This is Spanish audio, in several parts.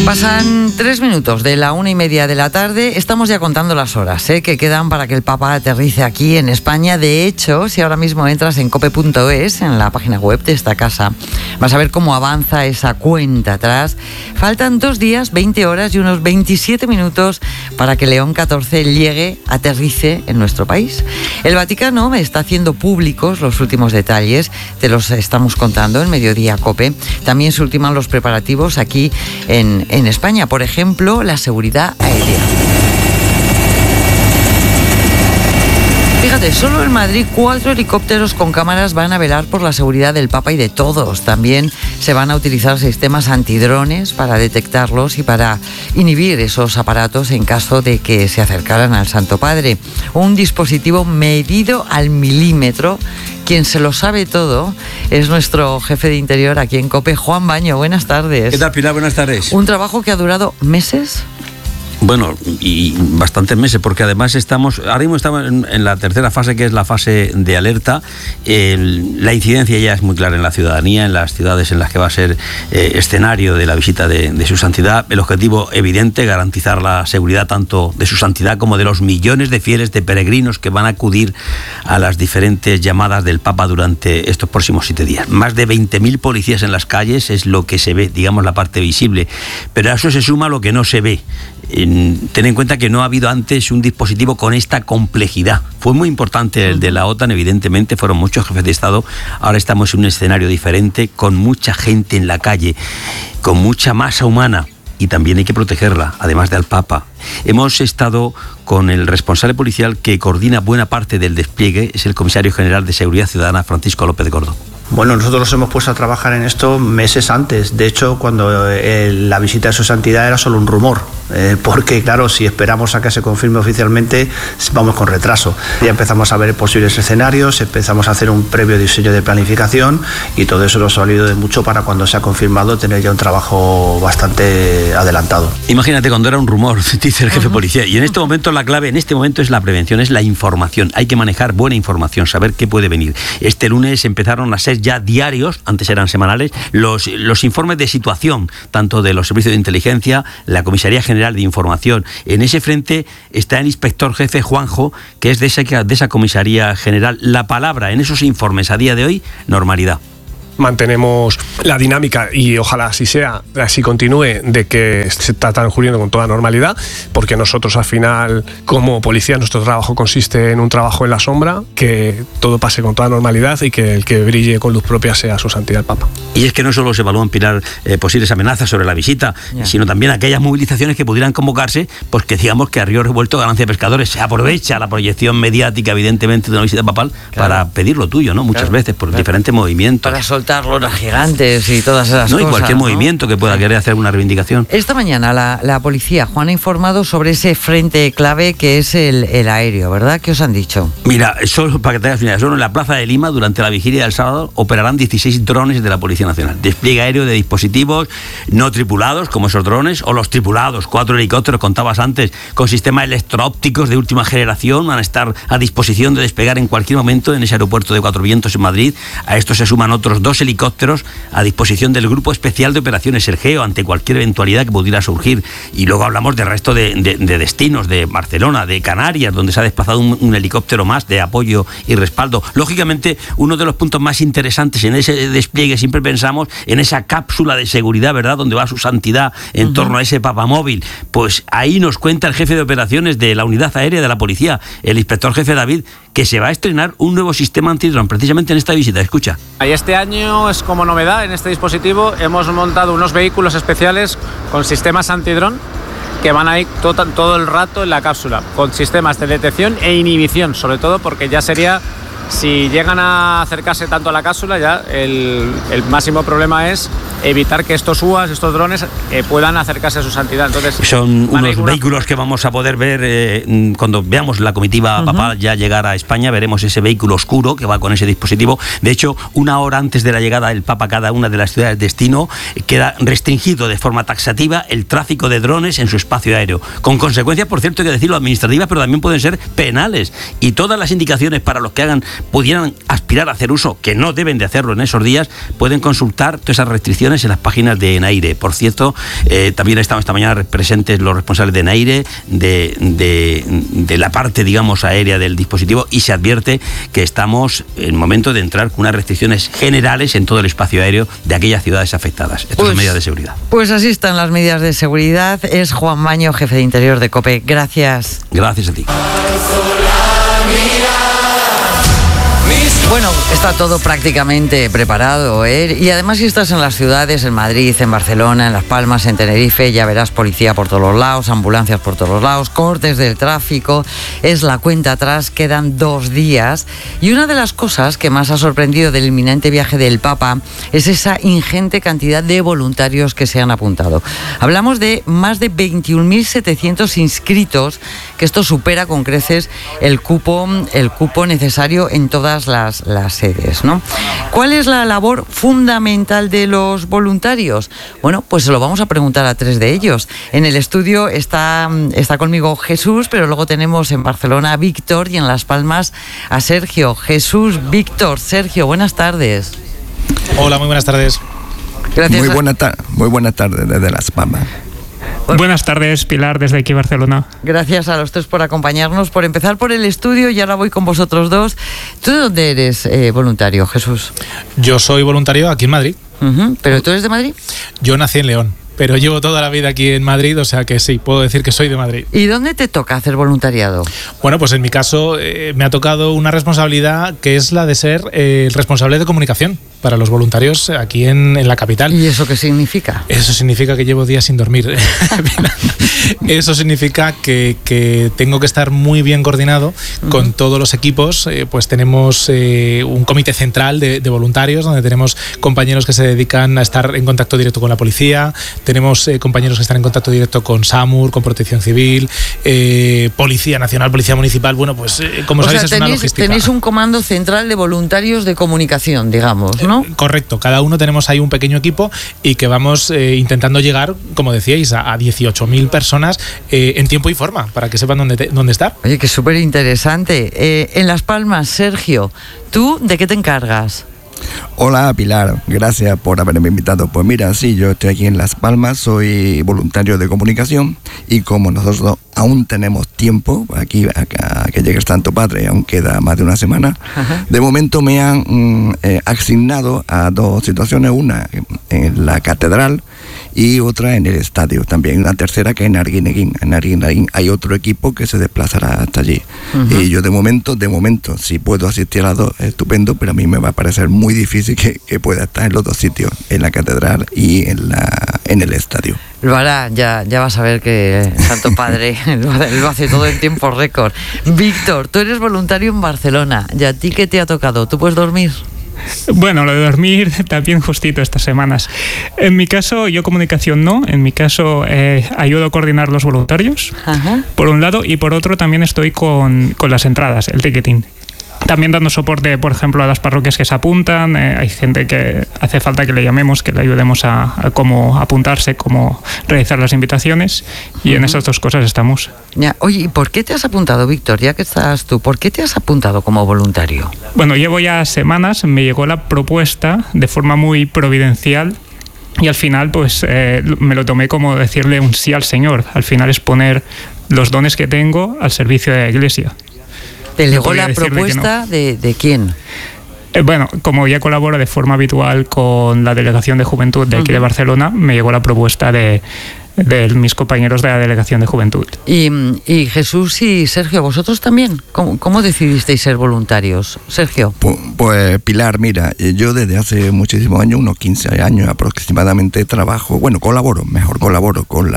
Pasan 3 minutos de la 1:30 de la tarde. Estamos ya contando las horas que quedan para que el Papa aterrice aquí en España. De hecho, si ahora mismo entras en cope.es, en la página web de esta casa, vas a ver cómo avanza esa cuenta atrás. Faltan 2 días, 20 horas y unos 27 minutos para que León XIV llegue, aterrice en nuestro país. El Vaticano está haciendo públicos los últimos detalles. Te los estamos contando en Mediodía Cope. También se ultiman los preparativos aquí en España, por ejemplo, la seguridad aérea. Fíjate, solo en Madrid 4 helicópteros con cámaras van a velar por la seguridad del Papa y de todos. También se van a utilizar sistemas antidrones para detectarlos y para inhibir esos aparatos en caso de que se acercaran al Santo Padre. Un dispositivo medido al milímetro. Quien se lo sabe todo es nuestro jefe de Interior aquí en COPE, Juan Baño. Buenas tardes. ¿Qué tal, Pilar? Buenas tardes. Un trabajo que ha durado meses. Bueno, y bastantes meses, porque además ahora mismo estamos en la tercera fase, que es la fase de alerta. La incidencia ya es muy clara en la ciudadanía, en las ciudades en las que va a ser escenario de la visita de su santidad. El objetivo evidente, garantizar la seguridad tanto de su santidad como de los millones de fieles, de peregrinos que van a acudir a las diferentes llamadas del Papa durante estos próximos 7 días. Más de 20.000 policías en las calles es lo que se ve, digamos, la parte visible. Pero a eso se suma lo que no se ve. Ten en cuenta que no ha habido antes un dispositivo con esta complejidad. Fue muy importante el de la OTAN, evidentemente, fueron muchos jefes de Estado. Ahora estamos en un escenario diferente, con mucha gente en la calle, con mucha masa humana, y también hay que protegerla, además del Papa. Hemos estado con el responsable policial que coordina buena parte del despliegue, es el comisario general de Seguridad Ciudadana, Francisco López de Cordón. Bueno, nosotros nos hemos puesto a trabajar en esto meses antes. De hecho, cuando la visita de su santidad era solo un rumor, porque claro, si esperamos a que se confirme oficialmente, vamos con retraso. Ya empezamos a ver posibles escenarios, empezamos a hacer un previo diseño de planificación y todo eso nos ha valido de mucho para cuando se ha confirmado tener ya un trabajo bastante adelantado. Imagínate cuando era un rumor, dice el jefe de policía, y en este momento la clave, en este momento es la prevención, es la información. Hay que manejar buena información, saber qué puede venir. Este lunes empezaron a ser ya diarios, antes eran semanales, los informes de situación, tanto de los servicios de inteligencia, la Comisaría General de Información. En ese frente está el inspector jefe Juanjo, que es de esa Comisaría General. La palabra en esos informes a día de hoy, normalidad. Mantenemos la dinámica y ojalá así continúe, de que se está transcurriendo con toda normalidad, porque nosotros al final, como policía, nuestro trabajo consiste en un trabajo en la sombra, que todo pase con toda normalidad y que el que brille con luz propia sea su santidad el Papa. Y es que no solo se evalúan, Pilar, posibles amenazas sobre la visita, sino también aquellas movilizaciones que pudieran convocarse, pues que digamos que a río revuelto, ganancia de pescadores, se aprovecha la proyección mediática, evidentemente, de una visita papal, para pedir lo tuyo, ¿no? Muchas veces, por diferentes movimientos. Para soltar lonas gigantes y todas esas cosas. Y cualquier movimiento que pueda querer hacer una reivindicación. Esta mañana la policía, Juan, ha informado sobre ese frente clave que es el aéreo, ¿verdad? ¿Qué os han dicho? Mira, solo para que te hagas una idea, solo en la Plaza de Lima, durante la vigilia del sábado, operarán 16 drones de la Policía Nacional. Despliegue aéreo de dispositivos no tripulados, como esos drones, o los tripulados, 4 helicópteros, contabas antes, con sistemas electro-ópticos de última generación, van a estar a disposición de despegar en cualquier momento en ese aeropuerto de Cuatro Vientos en Madrid. A esto se suman otros 2 helicópteros a disposición del Grupo Especial de Operaciones, el GEO, ante cualquier eventualidad que pudiera surgir. Y luego hablamos del resto de destinos, de Barcelona, de Canarias, donde se ha desplazado un helicóptero más de apoyo y respaldo. Lógicamente, uno de los puntos más interesantes en ese despliegue, siempre pensamos en esa cápsula de seguridad, ¿verdad?, donde va su santidad en torno a ese papamóvil. Pues ahí nos cuenta el jefe de operaciones de la unidad aérea de la policía, el inspector jefe David, que se va a estrenar un nuevo sistema antidrón precisamente en esta visita. Escucha. Este año es como novedad en este dispositivo, hemos montado unos vehículos especiales con sistemas antidrón que van a ir todo el rato en la cápsula, con sistemas de detección e inhibición, sobre todo porque ya sería, si llegan a acercarse tanto a la cápsula, ya el máximo problema es evitar que estos UAS, estos drones, puedan acercarse a su santidad. Entonces, son unos vehículos que vamos a poder ver cuando veamos la comitiva papal ya llegar a España. Veremos ese vehículo oscuro que va con ese dispositivo. De hecho, 1 hora antes de la llegada del Papa a cada una de las ciudades de destino, queda restringido de forma taxativa el tráfico de drones en su espacio aéreo, con consecuencias, por cierto, hay que decirlo, administrativas, pero también pueden ser penales. Y todas las indicaciones para los que pudieran aspirar a hacer uso, que no deben de hacerlo en esos días, pueden consultar todas esas restricciones restricciones en las páginas de Enaire. Por cierto, también estaban esta mañana presentes los responsables de Enaire, de la parte, digamos, aérea del dispositivo, y se advierte que estamos en momento de entrar con unas restricciones generales en todo el espacio aéreo de aquellas ciudades afectadas. Estas son medidas de seguridad. Pues así están las medidas de seguridad. Es Juan Maño, jefe de Interior de COPE. Gracias. Gracias a ti. Bueno, está todo prácticamente preparado, ¿eh? Y además, si estás en las ciudades, en Madrid, en Barcelona, en Las Palmas, en Tenerife, ya verás policía por todos los lados, ambulancias por todos los lados, cortes del tráfico. Es la cuenta atrás, quedan 2 días. Y una de las cosas que más ha sorprendido del inminente viaje del Papa es esa ingente cantidad de voluntarios que se han apuntado. Hablamos de más de 21.700 inscritos, que esto supera con creces el cupo necesario en todas las sedes, ¿no? ¿Cuál es la labor fundamental de los voluntarios? Bueno, pues se lo vamos a preguntar a 3 de ellos. En el estudio está conmigo Jesús, pero luego tenemos en Barcelona a Víctor y en Las Palmas a Sergio. Jesús, Víctor, Sergio, buenas tardes. Hola, muy buenas tardes. Gracias. Muy buenas tardes desde Las Palmas. Buenas tardes, Pilar, desde aquí Barcelona. Gracias a los 3 por acompañarnos, por empezar por el estudio, y ahora voy con vosotros 2. ¿Tú de dónde eres voluntario, Jesús? Yo soy voluntario aquí en Madrid. ¿Pero tú eres de Madrid? Yo nací en León, pero llevo toda la vida aquí en Madrid, o sea que sí, puedo decir que soy de Madrid. ¿Y dónde te toca hacer voluntariado? Bueno, pues en mi caso me ha tocado una responsabilidad que es la de ser el responsable de comunicación para los voluntarios aquí en la capital. ¿Y eso qué significa? Eso significa que llevo días sin dormir. Eso significa que tengo que estar muy bien coordinado con todos los equipos. Pues tenemos un comité central de voluntarios donde tenemos compañeros que se dedican a estar en contacto directo con la policía, tenemos compañeros que están en contacto directo con SAMUR, con Protección Civil, Policía Nacional, Policía Municipal. Bueno, pues como sabéis, es una logística. Tenéis un comando central de voluntarios de comunicación, digamos, ¿no? Correcto, cada uno tenemos ahí un pequeño equipo y que vamos intentando llegar, como decíais, a 18.000 personas en tiempo y forma, para que sepan dónde estar. Oye, que súper interesante. En Las Palmas, Sergio, ¿tú de qué te encargas? Hola Pilar, gracias por haberme invitado. Pues mira, sí, yo estoy aquí en Las Palmas, soy voluntario de comunicación, y como nosotros aún tenemos tiempo aquí a que llegue el Santo Padre, aún queda más de una semana, de momento me han asignado a 2 situaciones, una en la catedral y otra en el estadio también, una tercera que en Arguineguín. En Arguineguín hay otro equipo que se desplazará hasta allí. Y yo de momento, si puedo asistir a las 2, estupendo, pero a mí me va a parecer muy difícil que pueda estar en los 2 sitios, en la catedral y en el estadio. Lo hará, ya vas a ver que el Santo Padre lo hace todo en tiempo récord. Víctor, tú eres voluntario en Barcelona, ¿y a ti qué te ha tocado? ¿Tú puedes dormir? Bueno, lo de dormir también justito estas semanas. En mi caso, yo comunicación no. En mi caso, ayudo a coordinar los voluntarios, por un lado, y por otro también estoy con las entradas, el ticketing. También dando soporte, por ejemplo, a las parroquias que se apuntan. Hay gente que hace falta que le llamemos, que le ayudemos a cómo apuntarse, cómo realizar las invitaciones. Y en esas 2 cosas estamos. Ya. Oye, ¿y por qué te has apuntado, Víctor? Ya que estás tú, ¿por qué te has apuntado como voluntario? Bueno, llevo ya semanas, me llegó la propuesta de forma muy providencial. Y al final, pues me lo tomé como decirle un sí al Señor. Al final es poner los dones que tengo al servicio de la Iglesia. ¿Te llegó la propuesta de quién? Bueno, como ya colaboro de forma habitual con la Delegación de Juventud de aquí de Barcelona, me llegó la propuesta de mis compañeros de la Delegación de Juventud. Y Jesús y Sergio, ¿vosotros también? ¿Cómo decidisteis ser voluntarios? Sergio. Pues Pilar, mira, yo desde hace muchísimos años, unos 15 años aproximadamente, colaboro con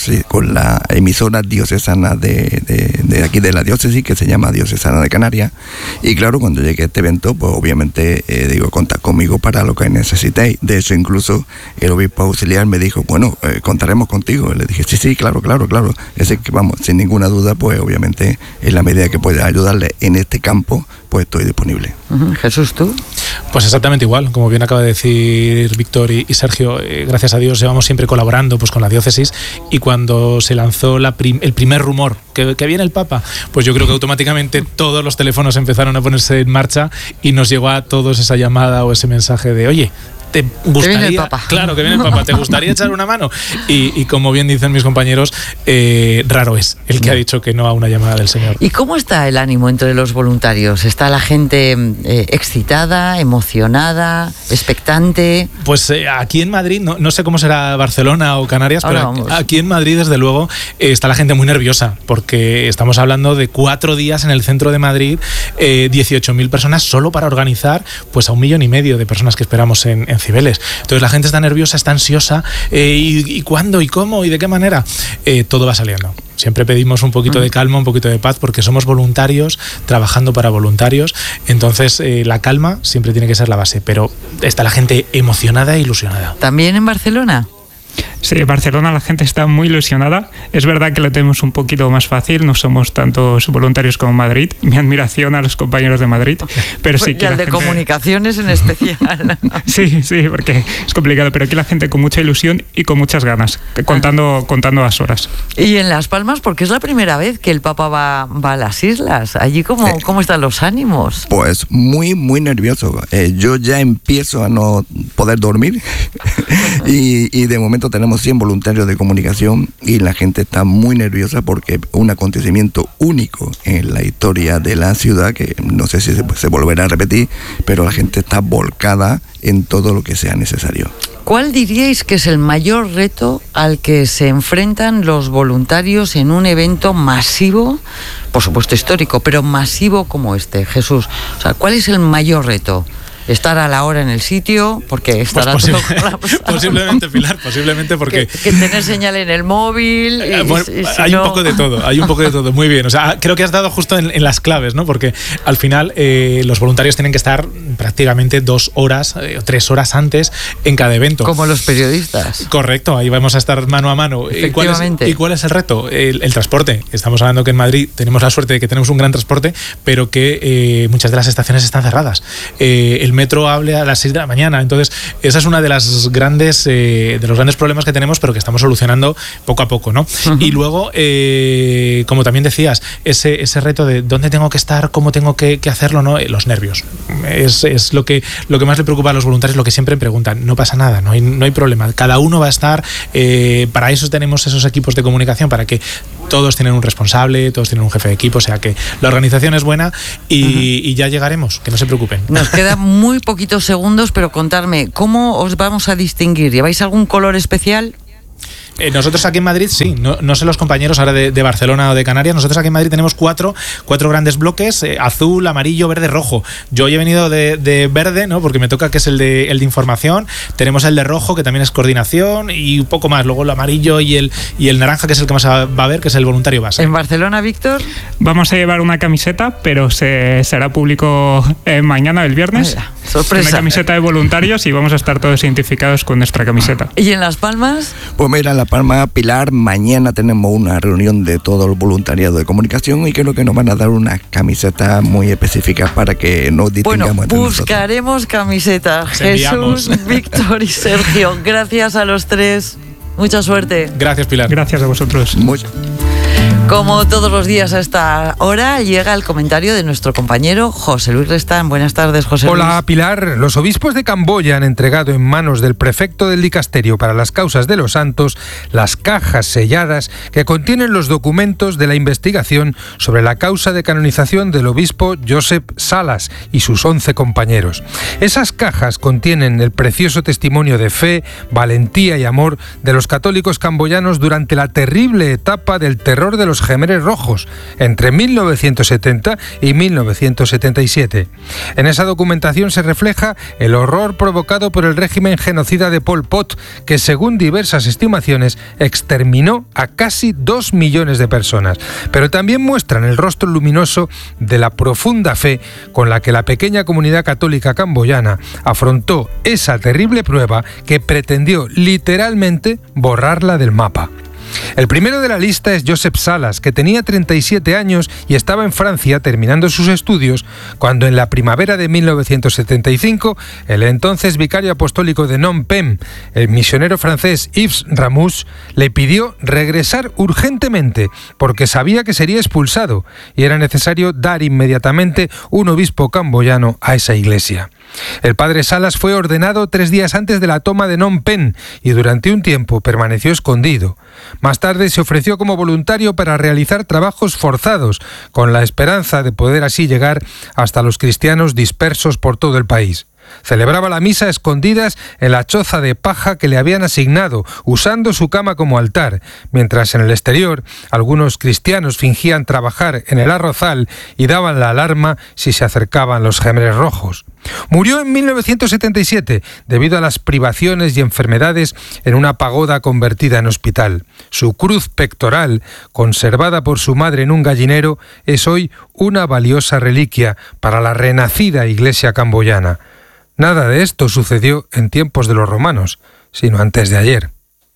la emisora diocesana de aquí de la diócesis, que se llama Diocesana de Canarias. Y claro, cuando llegué a este evento, pues obviamente contad conmigo para lo que necesitéis. De hecho, incluso el obispo auxiliar me dijo, bueno, contaremos contigo. Le dije, sí, claro. Ese que vamos, sin ninguna duda, pues obviamente en la medida que pueda ayudarle en este campo, pues estoy disponible. Jesús, ¿tú? Pues exactamente igual, como bien acaba de decir Víctor y Sergio, gracias a Dios llevamos siempre colaborando pues con la diócesis, y cuando se lanzó el primer rumor que viene el Papa, pues yo creo que automáticamente todos los teléfonos empezaron a ponerse en marcha y nos llegó a todos esa llamada o ese mensaje de, oye, ¿te gustaría? Que viene el Papa. Claro, que viene el Papa. ¿Te gustaría echar una mano? Y como bien dicen mis compañeros, raro es el que ha dicho que no a una llamada del Señor. ¿Y cómo está el ánimo entre los voluntarios? ¿Está la gente excitada, emocionada, expectante? Pues aquí en Madrid, no sé cómo será Barcelona o Canarias, pero aquí en Madrid, desde luego, está la gente muy nerviosa, porque estamos hablando de 4 días en el centro de Madrid, 18.000 personas solo para organizar pues a 1,5 millones de personas que esperamos en Cibeles. Entonces la gente está nerviosa, está ansiosa, ¿y cuándo? ¿Y cómo? ¿Y de qué manera? Todo va saliendo. Siempre pedimos un poquito de calma, un poquito de paz, porque somos voluntarios, trabajando para voluntarios. Entonces, la calma siempre tiene que ser la base, pero está la gente emocionada e ilusionada. ¿También en Barcelona? Sí, en Barcelona la gente está muy ilusionada. Es verdad que lo tenemos un poquito más fácil, no somos tantos voluntarios como Madrid. Mi admiración a los compañeros de Madrid. Pero sí que y al de comunicaciones en especial. Sí, porque es complicado, pero aquí la gente con mucha ilusión y con muchas ganas, contando las horas. Y en Las Palmas, porque es la primera vez que el Papa va a las islas. Allí, ¿cómo están los ánimos? Pues muy, muy nervioso. Yo ya empiezo a no poder dormir y de momento tenemos 100 voluntarios de comunicación y la gente está muy nerviosa porque un acontecimiento único en la historia de la ciudad, que no sé si se volverá a repetir, pero la gente está volcada en todo lo que sea necesario. ¿Cuál diríais que es el mayor reto al que se enfrentan los voluntarios en un evento masivo, por supuesto histórico, pero masivo como este, Jesús? O sea, ¿cuál es el mayor reto? Estar a la hora en el sitio, porque estará pues todo colapsado. Posiblemente, Pilar, posiblemente porque... Que tener señal en el móvil... Hay un poco de todo, muy bien. O sea, creo que has dado justo en las claves, ¿no? Porque al final los voluntarios tienen que estar prácticamente 2 horas o 3 horas antes en cada evento. Como los periodistas. Correcto, ahí vamos a estar mano a mano. Efectivamente. ¿Y cuál es el reto? El transporte. Estamos hablando que en Madrid tenemos la suerte de que tenemos un gran transporte, pero que muchas de las estaciones están cerradas. El metro hable a las 6 de la mañana. Entonces, esa es una de las grandes de los grandes problemas que tenemos, pero que estamos solucionando poco a poco, ¿no? Uh-huh. Y luego, como también decías, ese reto de dónde tengo que estar, cómo tengo que hacerlo, ¿no? Los nervios. Es lo que más le preocupa a los voluntarios, lo que siempre preguntan. No pasa nada, no hay problema. Cada uno va a estar, para eso tenemos esos equipos de comunicación, para que todos tienen un responsable, todos tienen un jefe de equipo, o sea que la organización es buena y ya llegaremos, que no se preocupen. Nos quedan muy poquitos segundos, pero contarme, ¿cómo os vamos a distinguir? ¿Lleváis algún color especial? Nosotros aquí en Madrid, sí, no sé los compañeros ahora de Barcelona o de Canarias, nosotros aquí en Madrid tenemos cuatro grandes bloques, azul, amarillo, verde, rojo. Yo hoy he venido de verde, ¿no? Porque me toca, que es el de información. Tenemos el de rojo, que también es coordinación, y un poco más. Luego el amarillo y el naranja, que es el que más va a haber, que es el voluntario base. ¿En Barcelona, Víctor? Vamos a llevar una camiseta, pero será público mañana, el viernes. Vaya, sorpresa. Una camiseta de voluntarios y vamos a estar todos identificados con nuestra camiseta. ¿Y en Las Palmas? Pues mira, en La Palma, Pilar, mañana tenemos una reunión de todo el voluntariado de comunicación y creo que nos van a dar una camiseta muy específica para que nos distingamos entre nosotros. Buscaremos camisetas. Jesús, Víctor y Sergio, gracias a los tres. Mucha suerte. Gracias, Pilar. Gracias a vosotros. Como todos los días a esta hora, llega el comentario de nuestro compañero José Luis Restán. Buenas tardes, José Luis. Hola, Pilar. Los obispos de Camboya han entregado en manos del prefecto del dicasterio para las causas de los santos las cajas selladas que contienen los documentos de la investigación sobre la causa de canonización del obispo Joseph Salas y sus 11 compañeros. Esas cajas contienen el precioso testimonio de fe, valentía y amor de los católicos camboyanos durante la terrible etapa del terror de los Jemeres Rojos, entre 1970 y 1977. En esa documentación se refleja el horror provocado por el régimen genocida de Pol Pot, que según diversas estimaciones exterminó a casi 2 millones de personas. Pero también muestran el rostro luminoso de la profunda fe con la que la pequeña comunidad católica camboyana afrontó esa terrible prueba que pretendió literalmente borrarla del mapa. El primero de la lista es Josep Salas, que tenía 37 años y estaba en Francia terminando sus estudios cuando en la primavera de 1975 el entonces vicario apostólico de Phnom Penh, el misionero francés Yves Ramous, le pidió regresar urgentemente porque sabía que sería expulsado y era necesario dar inmediatamente un obispo camboyano a esa iglesia. El padre Salas fue ordenado 3 días antes de la toma de Phnom Penh y durante un tiempo permaneció escondido. Más tarde se ofreció como voluntario para realizar trabajos forzados, con la esperanza de poder así llegar hasta los cristianos dispersos por todo el país. Celebraba la misa a escondidas en la choza de paja que le habían asignado, usando su cama como altar, mientras en el exterior algunos cristianos fingían trabajar en el arrozal y daban la alarma si se acercaban los Khmeres rojos. Murió en 1977 debido a las privaciones y enfermedades en una pagoda convertida en hospital. Su cruz pectoral, conservada por su madre en un gallinero, es hoy una valiosa reliquia para la renacida iglesia camboyana. Nada de esto sucedió en tiempos de los romanos, sino antes de ayer.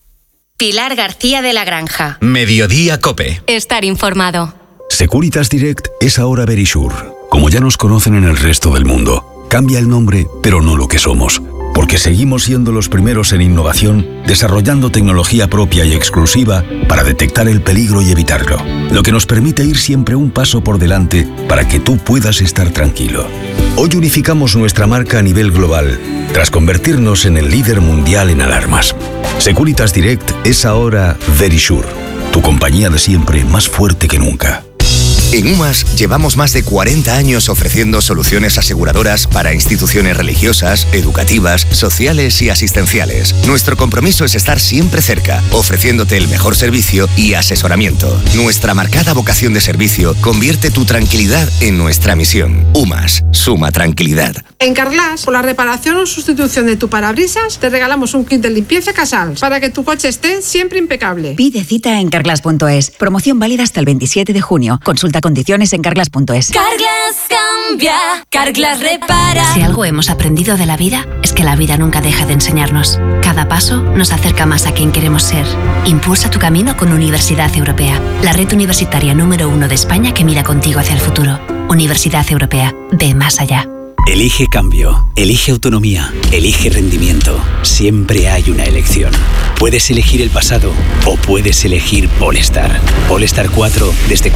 Pilar García de la Granja. Mediodía COPE. Estar informado. Securitas Direct es ahora Verisure. Como ya nos conocen en el resto del mundo, cambia el nombre, pero no lo que somos. Porque seguimos siendo los primeros en innovación, desarrollando tecnología propia y exclusiva para detectar el peligro y evitarlo. Lo que nos permite ir siempre un paso por delante para que tú puedas estar tranquilo. Hoy unificamos nuestra marca a nivel global, tras convertirnos en el líder mundial en alarmas. Securitas Direct es ahora Verisure, tu compañía de siempre más fuerte que nunca. En UMAS llevamos más de 40 años ofreciendo soluciones aseguradoras para instituciones religiosas, educativas, sociales y asistenciales. Nuestro compromiso es estar siempre cerca, ofreciéndote el mejor servicio y asesoramiento. Nuestra marcada vocación de servicio convierte tu tranquilidad en nuestra misión. UMAS, suma tranquilidad. En Carglass, por la reparación o sustitución de tu parabrisas, te regalamos un kit de limpieza Casals para que tu coche esté siempre impecable. Pide cita en carglass.es. Promoción válida hasta el 27 de junio. Consulta condiciones en carglass.es. Carglass cambia, Carglass repara. Si algo hemos aprendido de la vida, es que la vida nunca deja de enseñarnos. Cada paso nos acerca más a quien queremos ser. Impulsa tu camino con Universidad Europea, la red universitaria número 1 de España que mira contigo hacia el futuro. Universidad Europea, ve más allá. Elige cambio, elige autonomía, elige rendimiento. Siempre hay una elección. Puedes elegir el pasado o puedes elegir Polestar. Polestar 4 desde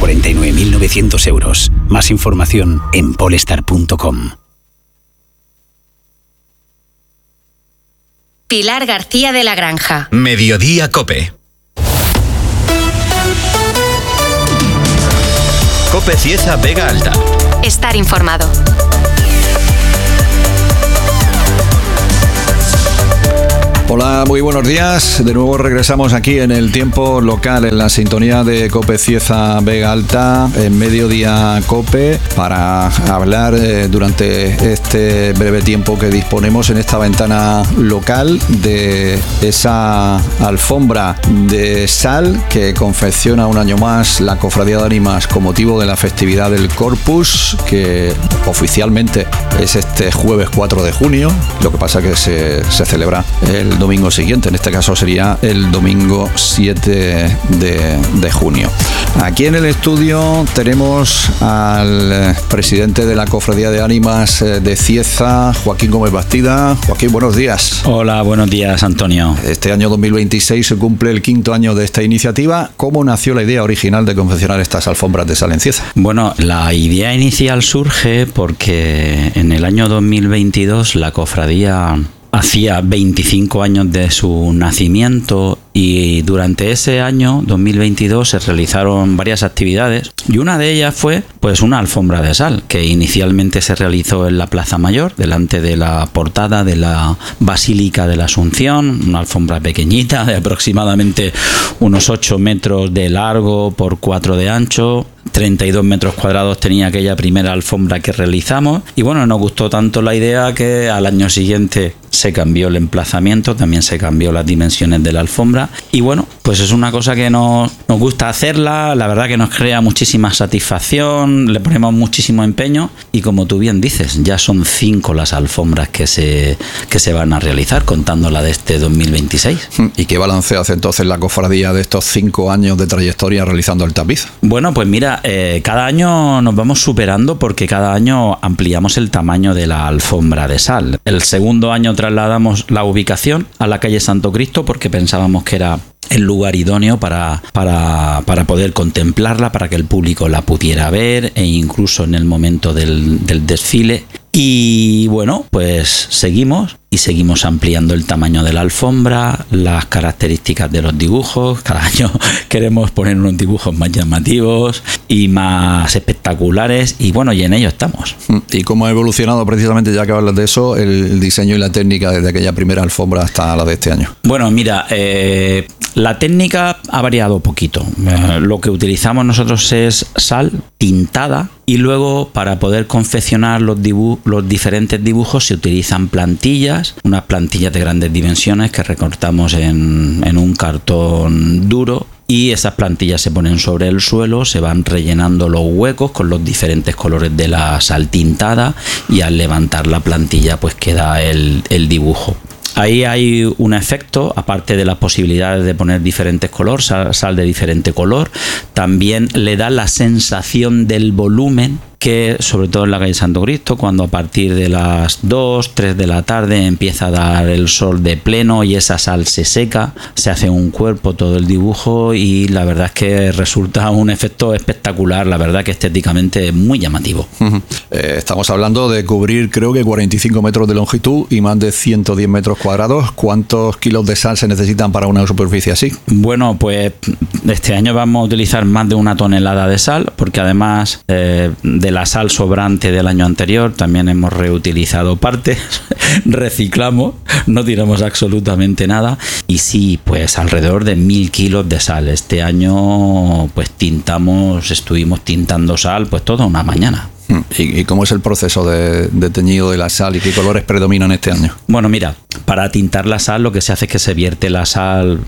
49.900 euros. Más información en polestar.com. Pilar García de la Granja. Mediodía COPE. COPE Cieza Vega Alta. Estar informado. Hola, muy buenos días. De nuevo regresamos aquí en el tiempo local, en la sintonía de COPE Cieza Vega Alta, en Mediodía COPE, para hablar durante este breve tiempo que disponemos en esta ventana local de esa alfombra de sal que confecciona un año más la Cofradía de Ánimas con motivo de la festividad del Corpus, que oficialmente es este jueves 4 de junio, lo que pasa que se celebra el domingo siguiente, en este caso sería el domingo 7 de junio. Aquí en el estudio tenemos al presidente de la Cofradía de Ánimas de Cieza, Joaquín Gómez Bastida. Joaquín, buenos días. Hola, buenos días, Antonio. Este año 2026 se cumple el 5º año de esta iniciativa. ¿Cómo nació la idea original de confeccionar estas alfombras de sal en Cieza? Bueno, la idea inicial surge porque en el año 2022 la cofradía hacía 25 años de su nacimiento y durante ese año 2022 se realizaron varias actividades y una de ellas fue pues una alfombra de sal que inicialmente se realizó en la Plaza Mayor delante de la portada de la Basílica de la Asunción, una alfombra pequeñita de aproximadamente unos 8 metros de largo por 4 de ancho. 32 metros cuadrados tenía aquella primera alfombra que realizamos y bueno, nos gustó tanto la idea que al año siguiente se cambió el emplazamiento, también se cambió las dimensiones de la alfombra y bueno, pues es una cosa que nos gusta hacerla, la verdad que nos crea muchísima satisfacción, le ponemos muchísimo empeño y como tú bien dices, ya son 5 las alfombras que se van a realizar, contando la de este 2026. ¿Y qué balance hace entonces la cofradía de estos 5 años de trayectoria realizando el tapiz? Bueno, pues mira, cada año nos vamos superando porque cada año ampliamos el tamaño de la alfombra de sal. El segundo año trasladamos la ubicación a la calle Santo Cristo porque pensábamos que era el lugar idóneo para poder contemplarla, para que el público la pudiera ver e incluso en el momento del desfile. Y bueno, pues seguimos ampliando el tamaño de la alfombra, las características de los dibujos. Cada año queremos poner unos dibujos más llamativos y más espectaculares y bueno, y en ello estamos. ¿Y cómo ha evolucionado precisamente, ya que hablas de eso, el diseño y la técnica desde aquella primera alfombra hasta la de este año? Bueno, mira, la técnica ha variado poquito. Lo que utilizamos nosotros es sal tintada y luego para poder confeccionar los diferentes dibujos se utilizan plantillas, unas plantillas de grandes dimensiones que recortamos en un cartón duro. Y esas plantillas se ponen sobre el suelo, se van rellenando los huecos con los diferentes colores de la sal tintada y al levantar la plantilla pues queda el dibujo. Ahí hay un efecto, aparte de las posibilidades de poner diferentes colores, sal de diferente color, también le da la sensación del volumen que, sobre todo en la calle Santo Cristo, cuando a partir de las 2, 3 de la tarde empieza a dar el sol de pleno y esa sal se seca, se hace un cuerpo todo el dibujo y la verdad es que resulta un efecto espectacular, la verdad que estéticamente es muy llamativo. Estamos hablando de cubrir creo que 45 metros de longitud y más de 110 metros cuadrados. ¿Cuántos kilos de sal se necesitan para una superficie así? Bueno, pues este año vamos a utilizar más de 1 tonelada de sal, porque además de la sal sobrante del año anterior también hemos reutilizado partes, reciclamos, no tiramos absolutamente nada y sí, pues alrededor de 1000 kilos de sal. Este año pues estuvimos tintando sal pues toda una mañana. ¿Y cómo es el proceso de teñido de la sal y qué colores predominan este año? Bueno, mira, para tintar la sal lo que se hace es que se vierte la sal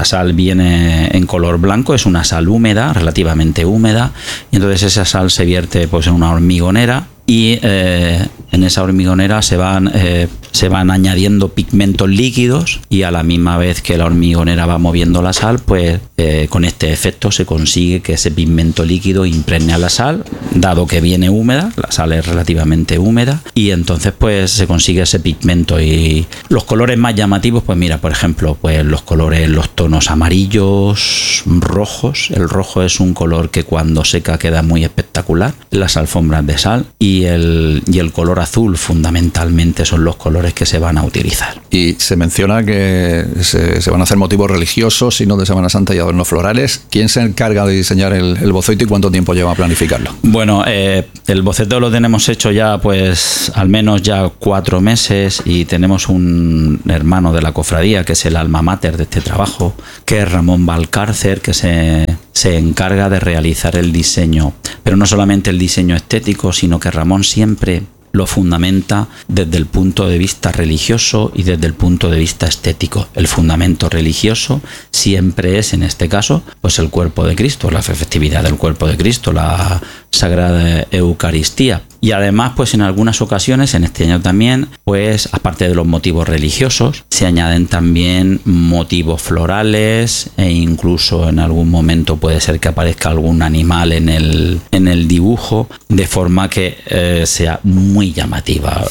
viene en color blanco, es una sal húmeda, relativamente húmeda, y entonces esa sal se vierte pues en una hormigonera y en esa hormigonera se van añadiendo pigmentos líquidos y a la misma vez que la hormigonera va moviendo la sal, pues con este efecto se consigue que ese pigmento líquido impregne a la sal, dado que viene húmeda, la sal es relativamente húmeda y entonces pues se consigue ese pigmento. Y los colores más llamativos, pues mira, por ejemplo, pues los tonos amarillos, rojos. El rojo es un color que cuando seca queda muy espectacular, las alfombras de sal, y el color azul fundamentalmente son los colores que se van a utilizar. Y se menciona que se van a hacer motivos religiosos, signos de Semana Santa y adornos florales. ¿Quién se encarga de diseñar el boceto y cuánto tiempo lleva a planificarlo? Bueno, el boceto lo tenemos hecho ya pues al menos ya 4 meses y tenemos un hermano de la cofradía que es el alma mater de este trabajo, que es Ramón Valcárcer, que se encarga de realizar el diseño, pero no solamente el diseño estético, sino que Ramón siempre lo fundamenta desde el punto de vista religioso y desde el punto de vista estético. El fundamento religioso siempre es, en este caso, pues el cuerpo de Cristo, la festividad del cuerpo de Cristo, la Sagrada Eucaristía. Y además, pues en algunas ocasiones, en este año también, pues aparte de los motivos religiosos, se añaden también motivos florales e incluso en algún momento puede ser que aparezca algún animal en el dibujo, de forma que sea muy llamativa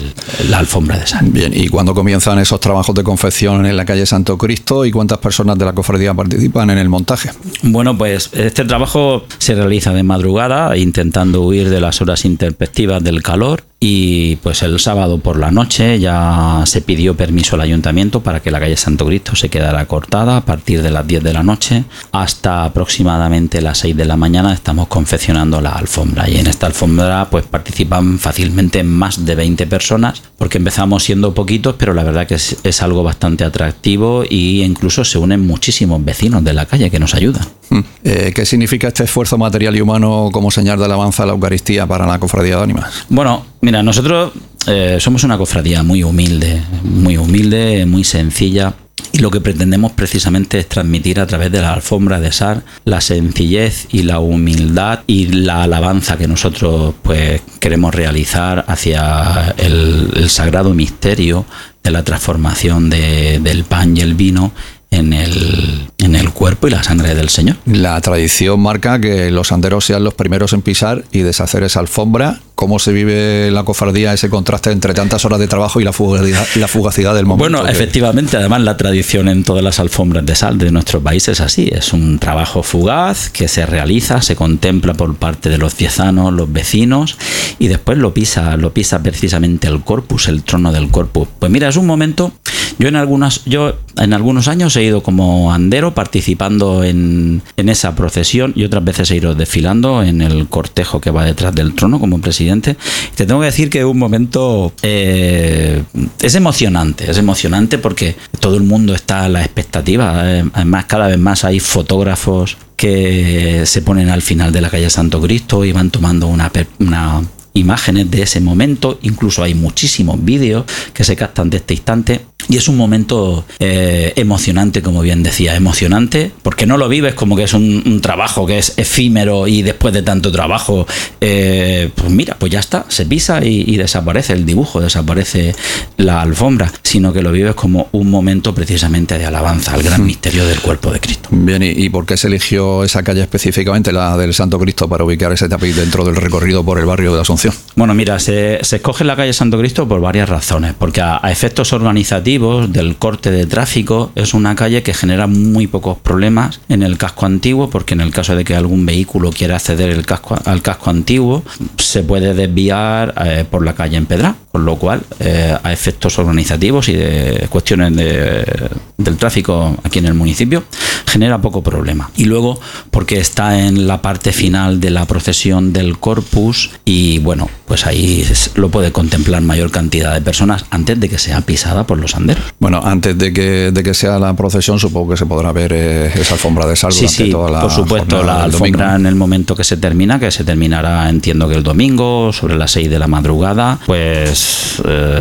la alfombra de sal. Bien, ¿y cuándo comienzan esos trabajos de confección en la calle Santo Cristo y cuántas personas de la cofradía participan en el montaje? Bueno, pues este trabajo se realiza de madrugada, intentando huir de las horas intempestivas del calor, y pues el sábado por la noche ya se pidió permiso al ayuntamiento para que la calle Santo Cristo se quedara cortada a partir de las 10 de la noche hasta aproximadamente las 6 de la mañana. Estamos confeccionando la alfombra y en esta alfombra pues participan fácilmente más de 20 personas, porque empezamos siendo poquitos, pero la verdad que es algo bastante atractivo y incluso se unen muchísimos vecinos de la calle que nos ayudan. ¿Qué significa este esfuerzo material y humano como señal de alabanza a la Eucaristía para la Cofradía de Ánimas? Bueno, mira, nosotros somos una cofradía muy humilde, muy sencilla. Y lo que pretendemos precisamente es transmitir a través de la alfombra de sal la sencillez y la humildad y la alabanza que nosotros pues queremos realizar hacia el sagrado misterio de la transformación del pan y el vino en el cuerpo y la sangre del Señor. La tradición marca que los anderos sean los primeros en pisar y deshacer esa alfombra. ¿Cómo se vive la cofradía ese contraste entre tantas horas de trabajo y la fugacidad del momento? Bueno, efectivamente, además la tradición en todas las alfombras de sal de nuestro país es así. Es un trabajo fugaz que se realiza, se contempla por parte de los diezanos, los vecinos, y después lo pisa precisamente el corpus, el trono del corpus. Pues mira, es un momento. Yo en algunos años he ido como andero participando en esa procesión y otras veces he ido desfilando en el cortejo que va detrás del trono como presidente. Te tengo que decir que es un momento es emocionante porque todo el mundo está a la expectativa. Además, cada vez más hay fotógrafos que se ponen al final de la calle Santo Cristo y van tomando una imágenes de ese momento. Incluso hay muchísimos vídeos que se captan de este instante y es un momento emocionante, como bien decía, emocionante porque no lo vives como que es un trabajo que es efímero y después de tanto trabajo pues mira, pues ya está, se pisa y desaparece el dibujo, desaparece la alfombra, sino que lo vives como un momento precisamente de alabanza al gran misterio del cuerpo de Cristo. Bien, ¿y por qué se eligió esa calle específicamente, la del Santo Cristo, para ubicar ese tapiz dentro del recorrido por el barrio de Asunción? Bueno, mira, se escoge la calle Santo Cristo por varias razones, porque a efectos organizativos del corte de tráfico es una calle que genera muy pocos problemas en el casco antiguo, porque en el caso de que algún vehículo quiera acceder al casco antiguo se puede desviar por la calle empedrada, con lo cual a efectos organizativos y de cuestiones del tráfico aquí en el municipio genera poco problema. Y luego porque está en la parte final de la procesión del Corpus y bueno, pues ahí lo puede contemplar mayor cantidad de personas antes de que sea pisada por los anderos. Bueno, antes de que sea la procesión supongo que se podrá ver esa alfombra de sal durante toda la por supuesto, la alfombra en el momento que se terminará, entiendo que el domingo sobre las 6 de la madrugada, pues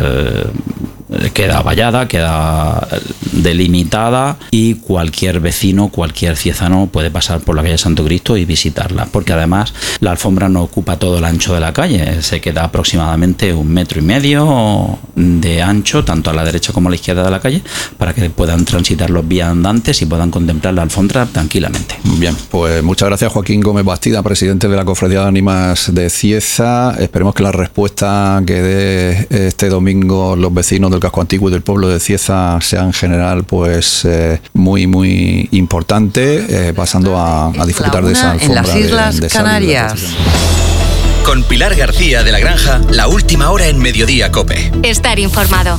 queda vallada, queda delimitada y cualquier vecino, cualquier ciezano puede pasar por la calle Santo Cristo y visitarla, porque además la alfombra no ocupa todo el ancho de la calle, se queda aproximadamente 1,5 metros de ancho, tanto a la derecha como a la izquierda de la calle, para que puedan transitar los viandantes y puedan contemplar la alfombra tranquilamente. Bien, pues muchas gracias Joaquín Gómez Bastida, presidente de la Cofradía de Ánimas de Cieza. Esperemos que la respuesta que dé este domingo los vecinos del casco antiguo y del pueblo de Cieza sea en general pues muy muy importante, pasando a disfrutar de esa alfombra en las Islas de Canarias. Con Pilar García de la Granja, la última hora en Mediodía COPE. Estar informado.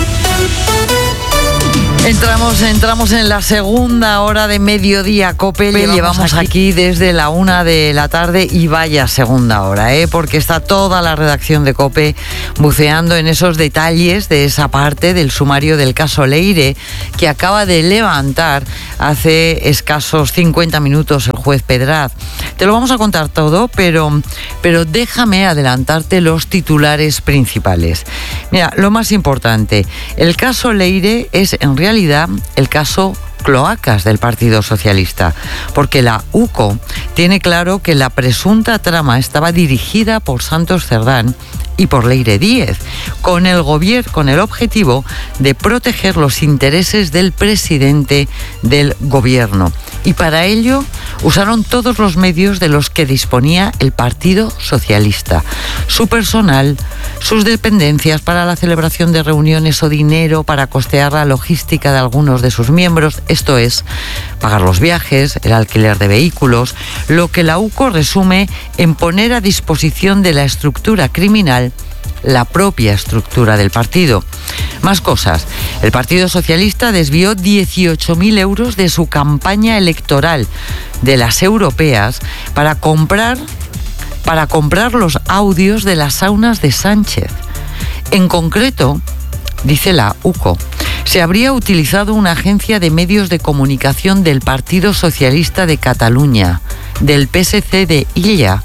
Entramos en la segunda hora de Mediodía COPE. Llevamos aquí desde la 1 de la tarde y vaya segunda hora, porque está toda la redacción de COPE buceando en esos detalles de esa parte del sumario del caso Leire que acaba de levantar hace escasos 50 minutos el juez Pedraz. Te lo vamos a contar todo, pero déjame adelantarte los titulares principales. Mira, lo más importante, el caso Leire es en realidad el caso cloacas del Partido Socialista, porque la UCO tiene claro que la presunta trama estaba dirigida por Santos Cerdán y por Leire Díez, con el objetivo de proteger los intereses del presidente del gobierno. Y para ello usaron todos los medios de los que disponía el Partido Socialista. Su personal, sus dependencias para la celebración de reuniones o dinero para costear la logística de algunos de sus miembros, esto es, pagar los viajes, el alquiler de vehículos, lo que la UCO resume en poner a disposición de la estructura criminal la propia estructura del partido. Más cosas. El Partido Socialista desvió 18.000 euros de su campaña electoral de las europeas para comprar los audios de las saunas de Sánchez. En concreto, dice la UCO, se habría utilizado una agencia de medios de comunicación del Partido Socialista de Cataluña, del PSC de Illa,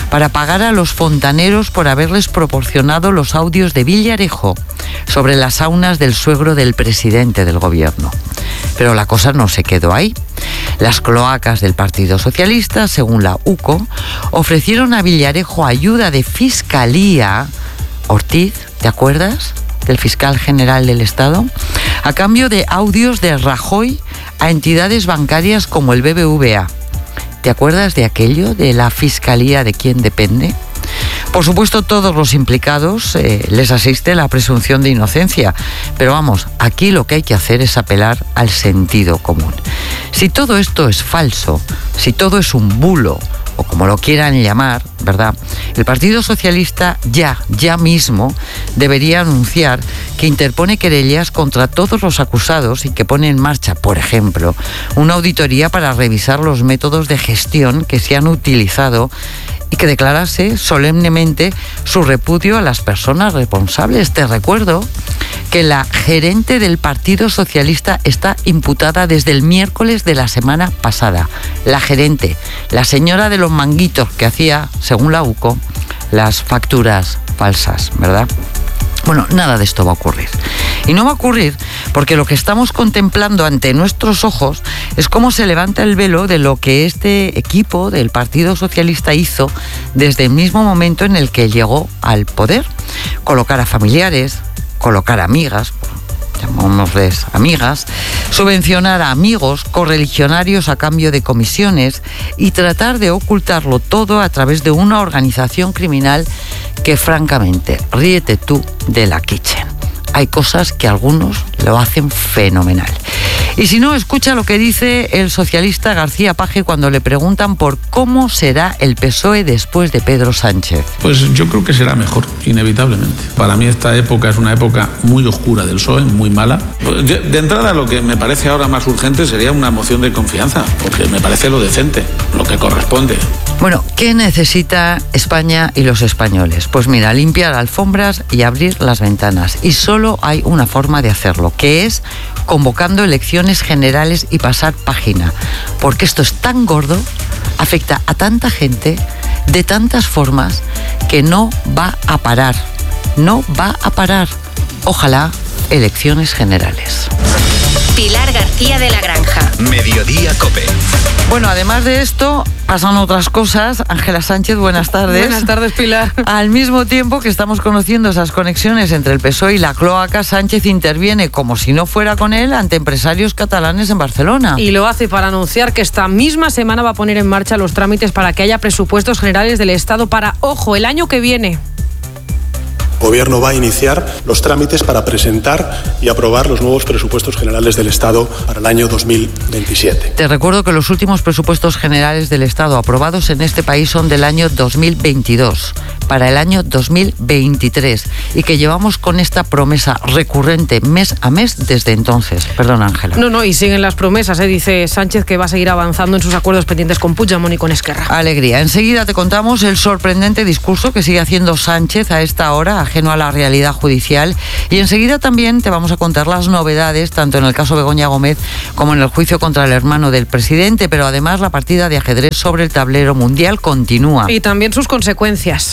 para pagar a los fontaneros por haberles proporcionado los audios de Villarejo sobre las saunas del suegro del presidente del gobierno. Pero la cosa no se quedó ahí. Las cloacas del Partido Socialista, según la UCO, ofrecieron a Villarejo ayuda de fiscalía. Ortiz, ¿te acuerdas? Del fiscal general del Estado, a cambio de audios de Rajoy a entidades bancarias como el BBVA. ¿Te acuerdas de aquello, de la fiscalía de quién depende? Por supuesto, todos los implicados les asiste la presunción de inocencia, pero vamos, aquí lo que hay que hacer es apelar al sentido común. Si todo esto es falso, si todo es un bulo, o como lo quieran llamar, ¿verdad? El Partido Socialista ya mismo debería anunciar que interpone querellas contra todos los acusados y que pone en marcha, por ejemplo, una auditoría para revisar los métodos de gestión que se han utilizado y que declarase solemnemente su repudio a las personas responsables. Te recuerdo que la gerente del Partido Socialista está imputada desde el miércoles de la semana pasada. La gerente, la señora de los manguitos que hacía, según la UCO, las facturas falsas, ¿verdad? Bueno, nada de esto va a ocurrir. Y no va a ocurrir porque lo que estamos contemplando ante nuestros ojos es cómo se levanta el velo de lo que este equipo del Partido Socialista hizo desde el mismo momento en el que llegó al poder. Colocar a familiares, colocar amigas, llamémosles amigas, subvencionar a amigos, correligionarios a cambio de comisiones y tratar de ocultarlo todo a través de una organización criminal que, francamente, ríete tú de la Kitchen. Hay cosas que algunos lo hacen fenomenal. Y si no, escucha lo que dice el socialista García Page cuando le preguntan por cómo será el PSOE después de Pedro Sánchez. Pues yo creo que será mejor, inevitablemente. Para mí esta época es una época muy oscura del PSOE, muy mala. De entrada, lo que me parece ahora más urgente sería una moción de confianza, porque me parece lo decente, lo que corresponde. Bueno, ¿qué necesita España y los españoles? Pues mira, limpiar alfombras y abrir las ventanas. Y solo hay una forma de hacerlo, que es convocando elecciones generales y pasar página. Porque esto es tan gordo, afecta a tanta gente, de tantas formas, que no va a parar. No va a parar. Ojalá elecciones generales. Pilar García de la Granja. Mediodía COPE. Bueno, además de esto, pasan otras cosas. Ángela Sánchez, buenas tardes. Buenas tardes, Pilar. Al mismo tiempo que estamos conociendo esas conexiones entre el PSOE y la cloaca, Sánchez interviene como si no fuera con él ante empresarios catalanes en Barcelona. Y lo hace para anunciar que esta misma semana va a poner en marcha los trámites para que haya presupuestos generales del Estado para, ojo, el año que viene. El Gobierno va a iniciar los trámites para presentar y aprobar los nuevos presupuestos generales del Estado para el año 2027. Te recuerdo que los últimos presupuestos generales del Estado aprobados en este país son del año 2022, para el año 2023, y que llevamos con esta promesa recurrente mes a mes desde entonces. Perdón, Ángela. No, y siguen las promesas, dice Sánchez que va a seguir avanzando en sus acuerdos pendientes con Puigdemont y con Esquerra. Alegría. Enseguida te contamos el sorprendente discurso que sigue haciendo Sánchez a esta hora, ajeno a la realidad judicial, y enseguida también te vamos a contar las novedades tanto en el caso Begoña Gómez como en el juicio contra el hermano del presidente, pero además la partida de ajedrez sobre el tablero mundial continúa. Y también sus consecuencias.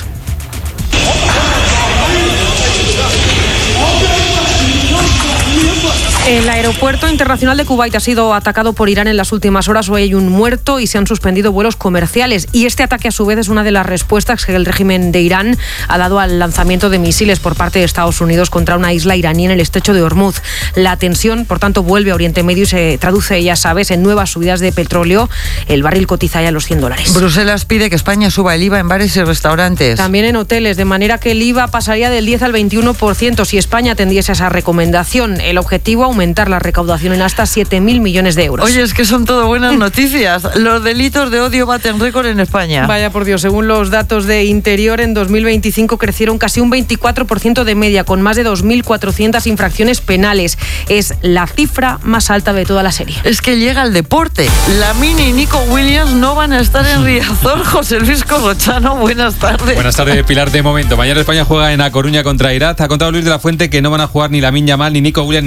El aeropuerto internacional de Kuwait ha sido atacado por Irán en las últimas horas. Hoy hay un muerto y se han suspendido vuelos comerciales. Y este ataque, a su vez, es una de las respuestas que el régimen de Irán ha dado al lanzamiento de misiles por parte de Estados Unidos contra una isla iraní en el estrecho de Hormuz. La tensión, por tanto, vuelve a Oriente Medio y se traduce, ya sabes, en nuevas subidas de petróleo. El barril cotiza ya los $100. Bruselas pide que España suba el IVA en bares y restaurantes. También en hoteles, de manera que el IVA pasaría del 10 al 21% si España atendiese a esa recomendación. El objetivo, aumentar la recaudación en hasta 7.000 millones de euros. Oye, es que son todo buenas noticias. Los delitos de odio baten récord en España. Vaya por Dios, según los datos de Interior, en 2025 crecieron casi un 24% de media, con más de 2.400 infracciones penales. Es la cifra más alta de toda la serie. Es que llega el deporte. Lamine y Nico Williams no van a estar en Riazor. José Luis Corrochano, buenas tardes. Buenas tardes, Pilar. De momento, mañana España juega en A Coruña contra Irak. Ha contado Luis de la Fuente que no van a jugar ni Lamine Yamal, ni Nico Williams, ni Víctor Muñoz.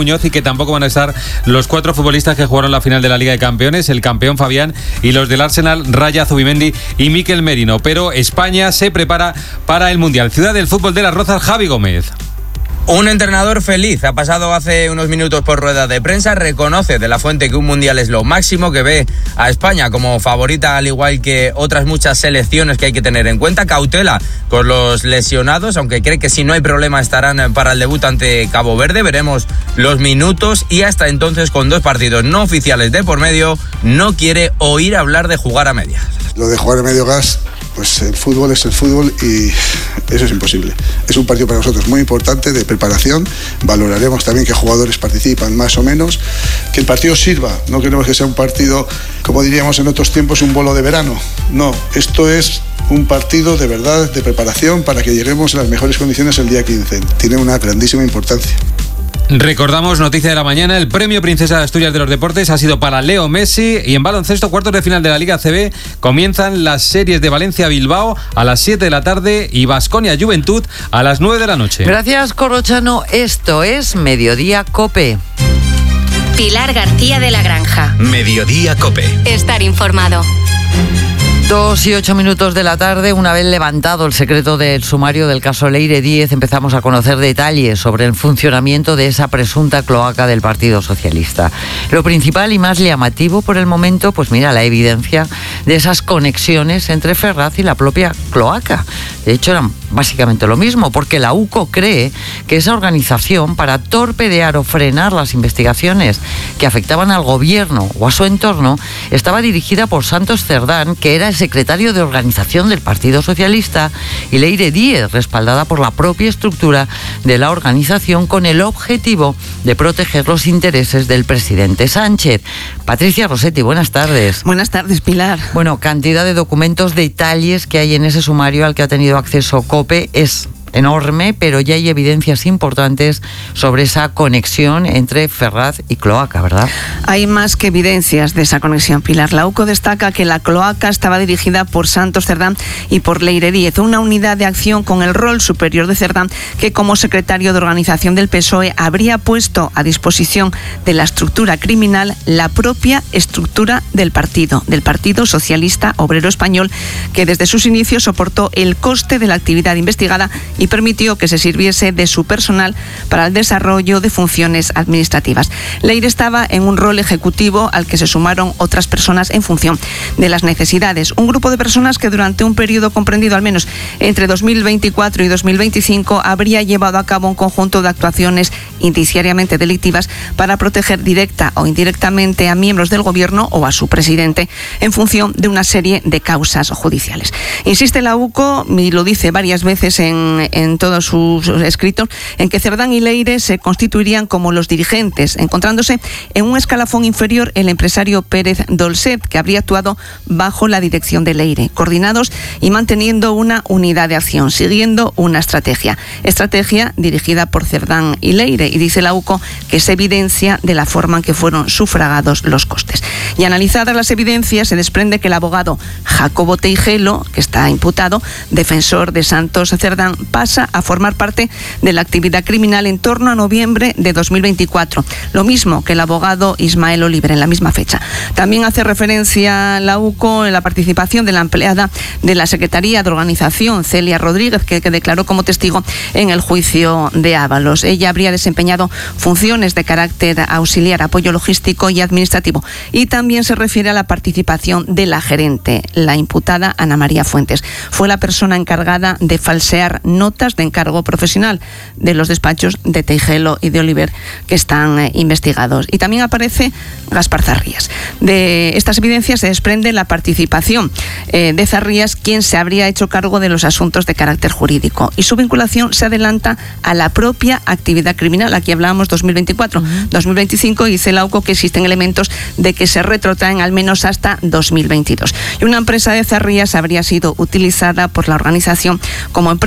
Muñoz y que tampoco van a estar los 4 futbolistas que jugaron la final de la Liga de Campeones, el campeón Fabián y los del Arsenal, Raya, Zubimendi y Mikel Merino. Pero España se prepara para el Mundial. Ciudad del Fútbol de Las Rozas, Javi Gómez. Un entrenador feliz ha pasado hace unos minutos por rueda de prensa, reconoce de la fuente que un mundial es lo máximo, que ve a España como favorita al igual que otras muchas selecciones que hay que tener en cuenta, cautela con los lesionados, aunque cree que si no hay problema estarán para el debut ante Cabo Verde, veremos los minutos y hasta entonces con 2 partidos no oficiales de por medio no quiere oír hablar de jugar a medias. Lo de jugar a medio gas, pues el fútbol es el fútbol y eso es imposible. Es un partido para nosotros muy importante de preparación. Valoraremos también qué jugadores participan más o menos. Que el partido sirva. No queremos que sea un partido, como diríamos en otros tiempos, un bolo de verano. No, esto es un partido de verdad de preparación para que lleguemos en las mejores condiciones el día 15. Tiene una grandísima importancia. Recordamos, noticia de la mañana, el premio Princesa de Asturias de los Deportes ha sido para Leo Messi y en baloncesto, cuartos de final de la Liga CB, comienzan las series de Valencia-Bilbao a las 7 de la tarde y Baskonia-Juventud a las 9 de la noche. Gracias, Corrochano. Esto es Mediodía COPE. Pilar García de la Granja. Mediodía COPE. Estar informado. 2:08 de la tarde, una vez levantado el secreto del sumario del caso Leire Díez, empezamos a conocer detalles sobre el funcionamiento de esa presunta cloaca del Partido Socialista. Lo principal y más llamativo por el momento, pues mira, la evidencia de esas conexiones entre Ferraz y la propia cloaca. De hecho, eran básicamente lo mismo, porque la UCO cree que esa organización, para torpedear o frenar las investigaciones que afectaban al gobierno o a su entorno, estaba dirigida por Santos Cerdán, que era el secretario de organización del Partido Socialista, y Leire Díez, respaldada por la propia estructura de la organización, con el objetivo de proteger los intereses del presidente Sánchez. Patricia Rossetti, buenas tardes. Buenas tardes, Pilar. Bueno, cantidad de documentos, detalles que hay en ese sumario al que ha tenido acceso COPE es enorme, pero ya hay evidencias importantes sobre esa conexión entre Ferraz y cloaca, ¿verdad? Hay más que evidencias de esa conexión, Pilar. La UCO destaca que la cloaca estaba dirigida por Santos Cerdán y por Leire Díez, una unidad de acción con el rol superior de Cerdán, que como secretario de organización del PSOE habría puesto a disposición de la estructura criminal la propia estructura del Partido Socialista Obrero Español, que desde sus inicios soportó el coste de la actividad investigada y permitió que se sirviese de su personal para el desarrollo de funciones administrativas. Leire estaba en un rol ejecutivo al que se sumaron otras personas en función de las necesidades. Un grupo de personas que durante un periodo comprendido al menos entre 2024 y 2025 habría llevado a cabo un conjunto de actuaciones indiciariamente delictivas para proteger directa o indirectamente a miembros del gobierno o a su presidente en función de una serie de causas judiciales. Insiste la UCO, y lo dice varias veces en todos sus escritos, en que Cerdán y Leire se constituirían como los dirigentes, encontrándose en un escalafón inferior el empresario Pérez Dolcet, que habría actuado bajo la dirección de Leire, coordinados y manteniendo una unidad de acción, siguiendo una estrategia dirigida por Cerdán y Leire, y dice la UCO que es evidencia de la forma en que fueron sufragados los costes. Y analizadas las evidencias, se desprende que el abogado Jacobo Teijelo, que está imputado, defensor de Santos Cerdán, pasa a formar parte de la actividad criminal en torno a noviembre de 2024, lo mismo que el abogado Ismael Oliver en la misma fecha. También hace referencia la UCO en la participación de la empleada de la Secretaría de Organización, Celia Rodríguez, que declaró como testigo en el juicio de Ábalos. Ella habría desempeñado funciones de carácter auxiliar, apoyo logístico y administrativo, y también se refiere a la participación de la gerente, la imputada Ana María Fuentes. Fue la persona encargada de falsear notas de encargo profesional de los despachos de Teijelo y de Oliver, que están investigados. Y también aparece Gaspar Zarrías. De estas evidencias se desprende la participación de Zarrías, quien se habría hecho cargo de los asuntos de carácter jurídico, y su vinculación se adelanta a la propia actividad criminal. Aquí hablábamos 2024, 2025, y dice la UCO que existen elementos de que se retrotraen al menos hasta 2022. Y una empresa de Zarrías habría sido utilizada por la organización como empresa interpuesta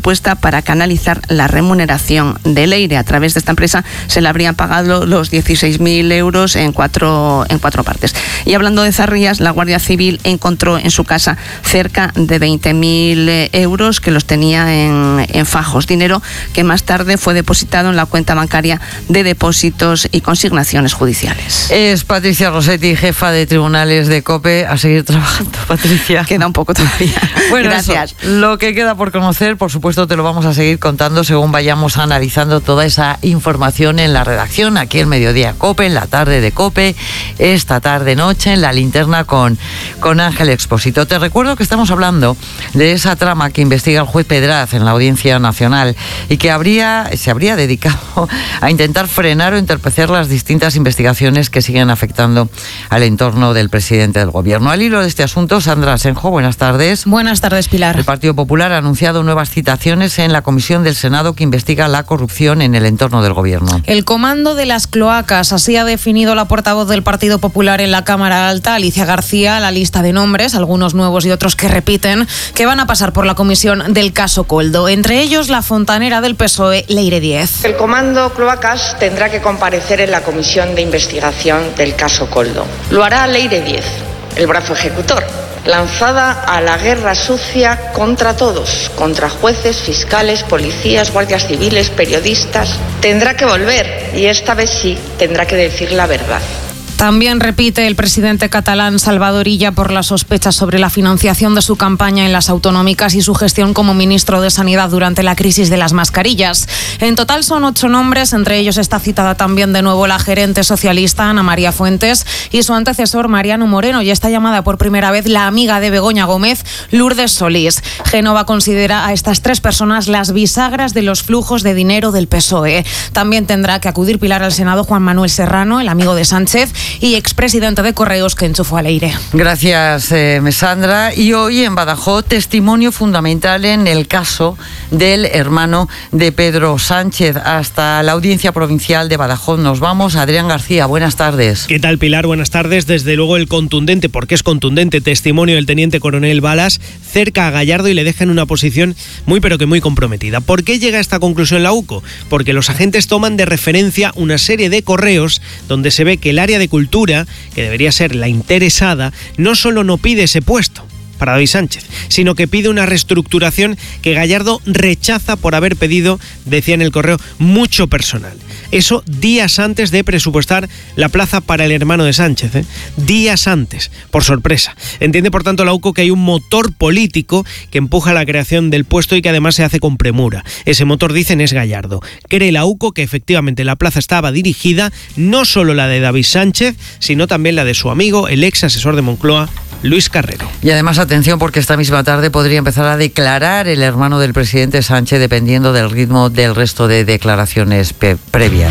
propuesta para canalizar la remuneración de Leire. A través de esta empresa se le habrían pagado los 16.000 euros en cuatro partes. Y hablando de Zarrías, la Guardia Civil encontró en su casa cerca de 20.000 euros que los tenía en fajos, dinero que más tarde fue depositado en la cuenta bancaria de depósitos y consignaciones judiciales. Es Patricia Rossetti, jefa de tribunales de COPE. A seguir trabajando, Patricia. Queda un poco todavía. Bueno, gracias. Eso, lo que queda por conocer, por supuesto, te lo vamos a seguir contando según vayamos analizando toda esa información en la redacción, aquí en Mediodía COPE, en la tarde de COPE, esta tarde-noche, en la linterna con Ángel Expósito. Te recuerdo que estamos hablando de esa trama que investiga el juez Pedraz en la Audiencia Nacional y que se habría dedicado a intentar frenar o entorpecer las distintas investigaciones que siguen afectando al entorno del presidente del Gobierno. Al hilo de este asunto, Sandra Asenjo, buenas tardes. Buenas tardes, Pilar. El Partido Popular ha anunciado nuevas citaciones en la comisión del Senado que investiga la corrupción en el entorno del Gobierno. El comando de las cloacas, así ha definido la portavoz del Partido Popular en la Cámara Alta, Alicia García, la lista de nombres, algunos nuevos y otros que repiten, que van a pasar por la comisión del caso Koldo. Entre ellos, la fontanera del PSOE, Leire Díez. El comando cloacas tendrá que comparecer en la comisión de investigación del caso Koldo. Lo hará Leire Díez, el brazo ejecutor, lanzada a la guerra sucia contra todos, contra jueces, fiscales, policías, guardias civiles, periodistas. Tendrá que volver y esta vez sí tendrá que decir la verdad. También repite el presidente catalán Salvador Illa por las sospechas sobre la financiación de su campaña en las autonómicas y su gestión como ministro de Sanidad durante la crisis de las mascarillas. En total son 8 nombres, entre ellos está citada también de nuevo la gerente socialista Ana María Fuentes y su antecesor Mariano Moreno, y está llamada por primera vez la amiga de Begoña Gómez, Lourdes Solís. Génova considera a estas 3 personas las bisagras de los flujos de dinero del PSOE. También tendrá que acudir Pilar al Senado Juan Manuel Serrano, el amigo de Sánchez y expresidente de Correos que enchufó a Leire. Gracias, Sandra. Y hoy en Badajoz, testimonio fundamental en el caso del hermano de Pedro Sánchez. Hasta la Audiencia Provincial de Badajoz nos vamos. Adrián García, buenas tardes. ¿Qué tal, Pilar? Buenas tardes. Desde luego el contundente, porque es contundente, testimonio del teniente coronel Balas cerca a Gallardo y le deja en una posición muy pero que muy comprometida. ¿Por qué llega a esta conclusión la UCO? Porque los agentes toman de referencia una serie de correos donde se ve que el área de cultura, que debería ser la interesada, no solo no pide ese puesto para David Sánchez, sino que pide una reestructuración que Gallardo rechaza por haber pedido, decía en el correo, mucho personal. Eso días antes de presupuestar la plaza para el hermano de Sánchez, días antes, por sorpresa. Entiende, por tanto, la UCO que hay un motor político que empuja la creación del puesto y que además se hace con premura. Ese motor, dicen, es Gallardo. Cree la UCO que efectivamente la plaza estaba dirigida, no solo la de David Sánchez, sino también la de su amigo, el ex asesor de Moncloa, Luis Carrero. Y además, atención, porque esta misma tarde podría empezar a declarar el hermano del presidente Sánchez, dependiendo del ritmo del resto de declaraciones previas.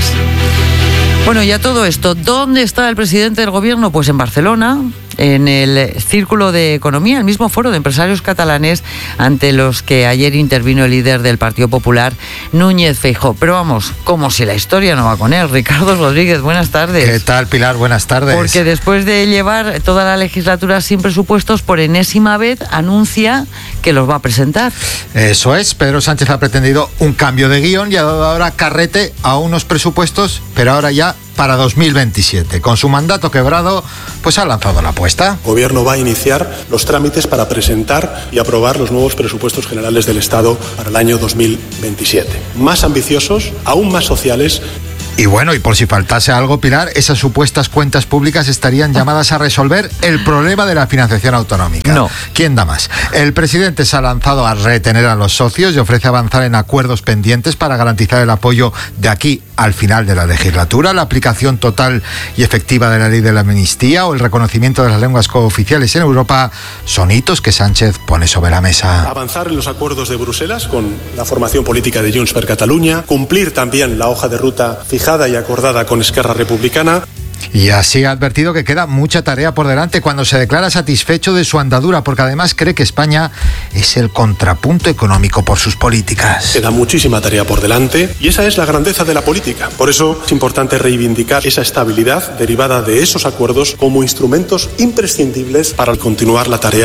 Bueno, y a todo esto, ¿dónde está el presidente del Gobierno? Pues en Barcelona, en el Círculo de Economía, el mismo foro de empresarios catalanes ante los que ayer intervino el líder del Partido Popular, Núñez Feijóo. Pero vamos, como si la historia no va con él. Ricardo Rodríguez, buenas tardes. ¿Qué tal, Pilar? Buenas tardes. Porque después de llevar toda la legislatura sin presupuestos, por enésima vez anuncia que los va a presentar. Eso es, Pedro Sánchez ha pretendido un cambio de guión y ha dado ahora carrete a unos presupuestos, pero ahora ya para 2027. Con su mandato quebrado, pues ha lanzado la apuesta. El Gobierno va a iniciar los trámites para presentar y aprobar los nuevos presupuestos generales del Estado para el año 2027. Más ambiciosos, aún más sociales. Y bueno, y por si faltase algo, Pilar, esas supuestas cuentas públicas estarían llamadas a resolver el problema de la financiación autonómica. No. ¿Quién da más? El presidente se ha lanzado a retener a los socios y ofrece avanzar en acuerdos pendientes para garantizar el apoyo de aquí al final de la legislatura, la aplicación total y efectiva de la ley de la amnistía o el reconocimiento de las lenguas cooficiales en Europa son hitos que Sánchez pone sobre la mesa. Avanzar en los acuerdos de Bruselas con la formación política de Junts per Catalunya, cumplir también la hoja de ruta fijada y acordada con Esquerra Republicana. Y así ha advertido que queda mucha tarea por delante cuando se declara satisfecho de su andadura, porque además cree que España es el contrapunto económico por sus políticas. Queda muchísima tarea por delante y esa es la grandeza de la política. Por eso es importante reivindicar esa estabilidad derivada de esos acuerdos como instrumentos imprescindibles para continuar la tarea.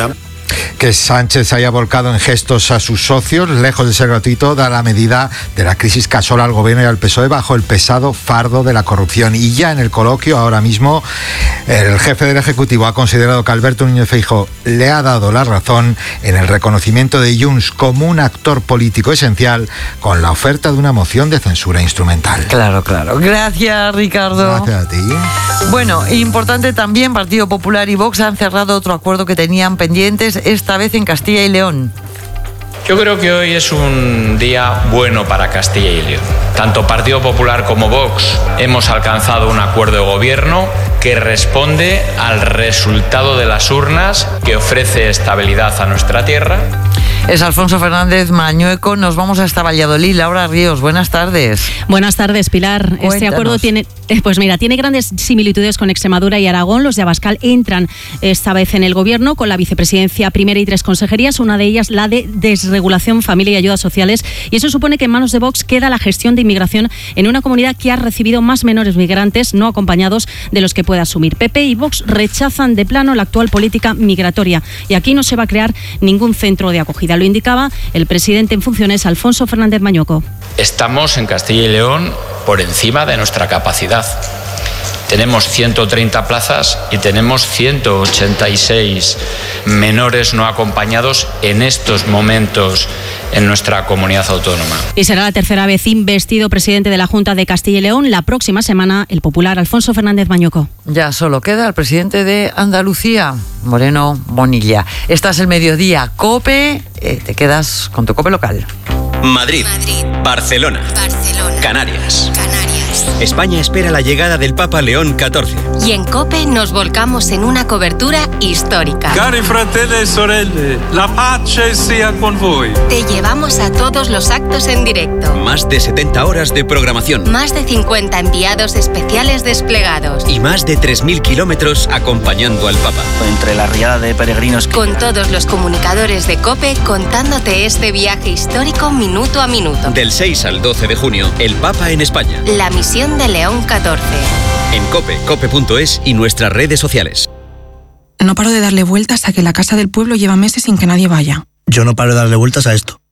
Que Sánchez haya volcado en gestos a sus socios, lejos de ser gratuito, da la medida de la crisis que asola al gobierno y al PSOE bajo el pesado fardo de la corrupción. Y ya en el coloquio, ahora mismo, el jefe del Ejecutivo ha considerado que Alberto Núñez Feijóo le ha dado la razón en el reconocimiento de Junts como un actor político esencial con la oferta de una moción de censura instrumental. Claro. Gracias, Ricardo. Gracias a ti. Bueno, importante también, Partido Popular y Vox han cerrado otro acuerdo que tenían pendientes, esta vez en Castilla y León. Yo creo que hoy es un día bueno para Castilla y León. Tanto Partido Popular como Vox hemos alcanzado un acuerdo de gobierno que responde al resultado de las urnas, que ofrece estabilidad a nuestra tierra. Es Alfonso Fernández Mañueco. Nos vamos hasta Valladolid. Laura Ríos, buenas tardes. Buenas tardes, Pilar. Cuéntanos. Este acuerdo tiene grandes similitudes con Extremadura y Aragón. Los de Abascal entran esta vez en el gobierno con la vicepresidencia primera y 3 consejerías, una de ellas la de desregulación, familia y ayudas sociales. Y eso supone que en manos de Vox queda la gestión de inmigración en una comunidad que ha recibido más menores migrantes no acompañados de los que puede asumir. PP y Vox rechazan de plano la actual política migratoria y aquí no se va a crear ningún centro de acogida. Lo indicaba el presidente en funciones, Alfonso Fernández Mañueco. Estamos en Castilla y León por encima de nuestra capacidad. Tenemos 130 plazas y tenemos 186 menores no acompañados en estos momentos en nuestra comunidad autónoma. Y será la tercera vez investido presidente de la Junta de Castilla y León. La próxima semana, el popular Alfonso Fernández Mañueco. Ya solo queda el presidente de Andalucía, Moreno Bonilla. Estás el mediodía, COPE, te quedas con tu COPE local. Madrid, Barcelona, Canarias. España espera la llegada del Papa León XIV. Y en COPE nos volcamos en una cobertura histórica. Cari fratelli e sorelle, la pace sia con voi. Te llevamos a todos los actos en directo. Más de 70 horas de programación. Más de 50 enviados especiales desplegados. Y más de 3.000 kilómetros acompañando al Papa. Entre la riada de peregrinos. Con todos los comunicadores de COPE contándote este viaje histórico minuto a minuto. Del 6 al 12 de junio, el Papa en España. La misión de León XIV. En COPE, cope.es y nuestras redes sociales. No paro de darle vueltas a que la casa del pueblo lleva meses sin que nadie vaya. Yo no paro de darle vueltas a esto.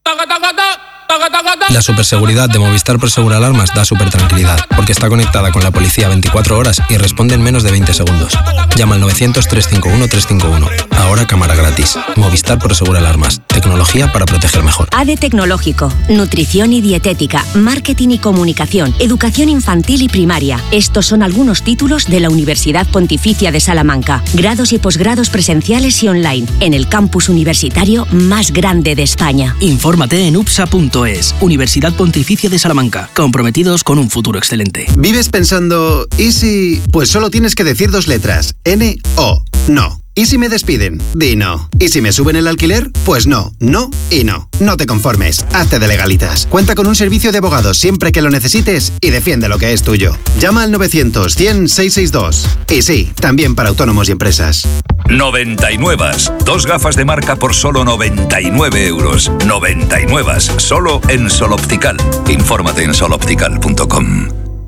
La superseguridad de Movistar Prosegur Alarmas da súper tranquilidad, porque está conectada con la policía 24 horas y responde en menos de 20 segundos. Llama al 900-351-351. Ahora cámara gratis. Movistar Prosegur Alarmas. Tecnología para proteger mejor. ADE Tecnológico, nutrición y dietética, marketing y comunicación, educación infantil y primaria. Estos son algunos títulos de la Universidad Pontificia de Salamanca. Grados y posgrados presenciales y online, en el campus universitario más grande de España. Infórmate en upsa.es. Universidad Pontificia de Salamanca, comprometidos con un futuro excelente. ¿Vives pensando, ¿y si? Pues solo tienes que decir 2 letras, N-O, no. ¿Y si me despiden? Di no. ¿Y si me suben el alquiler? Pues no, no y no. No te conformes, hazte de legalitas. Cuenta con un servicio de abogados siempre que lo necesites y defiende lo que es tuyo. Llama al 900-100-662. Y sí, también para autónomos y empresas. 99. 2 gafas de marca por solo 99 euros. 99. Solo en Sol Optical. Infórmate en soloptical.com.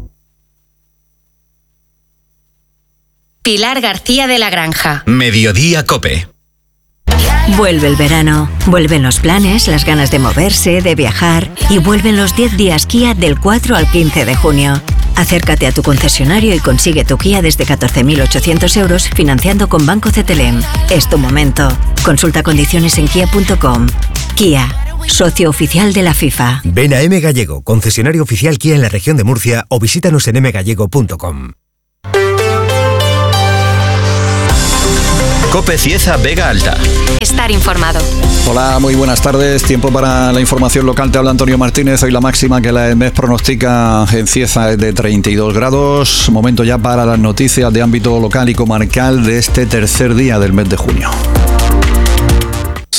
Pilar García de la Granja. Mediodía COPE. Vuelve el verano, vuelven los planes, las ganas de moverse, de viajar y vuelven los 10 días Kia del 4 al 15 de junio. Acércate a tu concesionario y consigue tu Kia desde 14.800 euros financiando con Banco CTLM. Es tu momento. Consulta condiciones en kia.com. Kia, socio oficial de la FIFA. Ven a M Gallego, concesionario oficial Kia en la región de Murcia o visítanos en mgallego.com. COPE Cieza Vega Alta. Estar informado. Hola, muy buenas tardes. Tiempo para la información local. Te habla Antonio Martínez. Hoy la máxima que la EMET pronostica en Cieza es de 32 grados. Momento ya para las noticias de ámbito local y comarcal de este tercer día del mes de junio.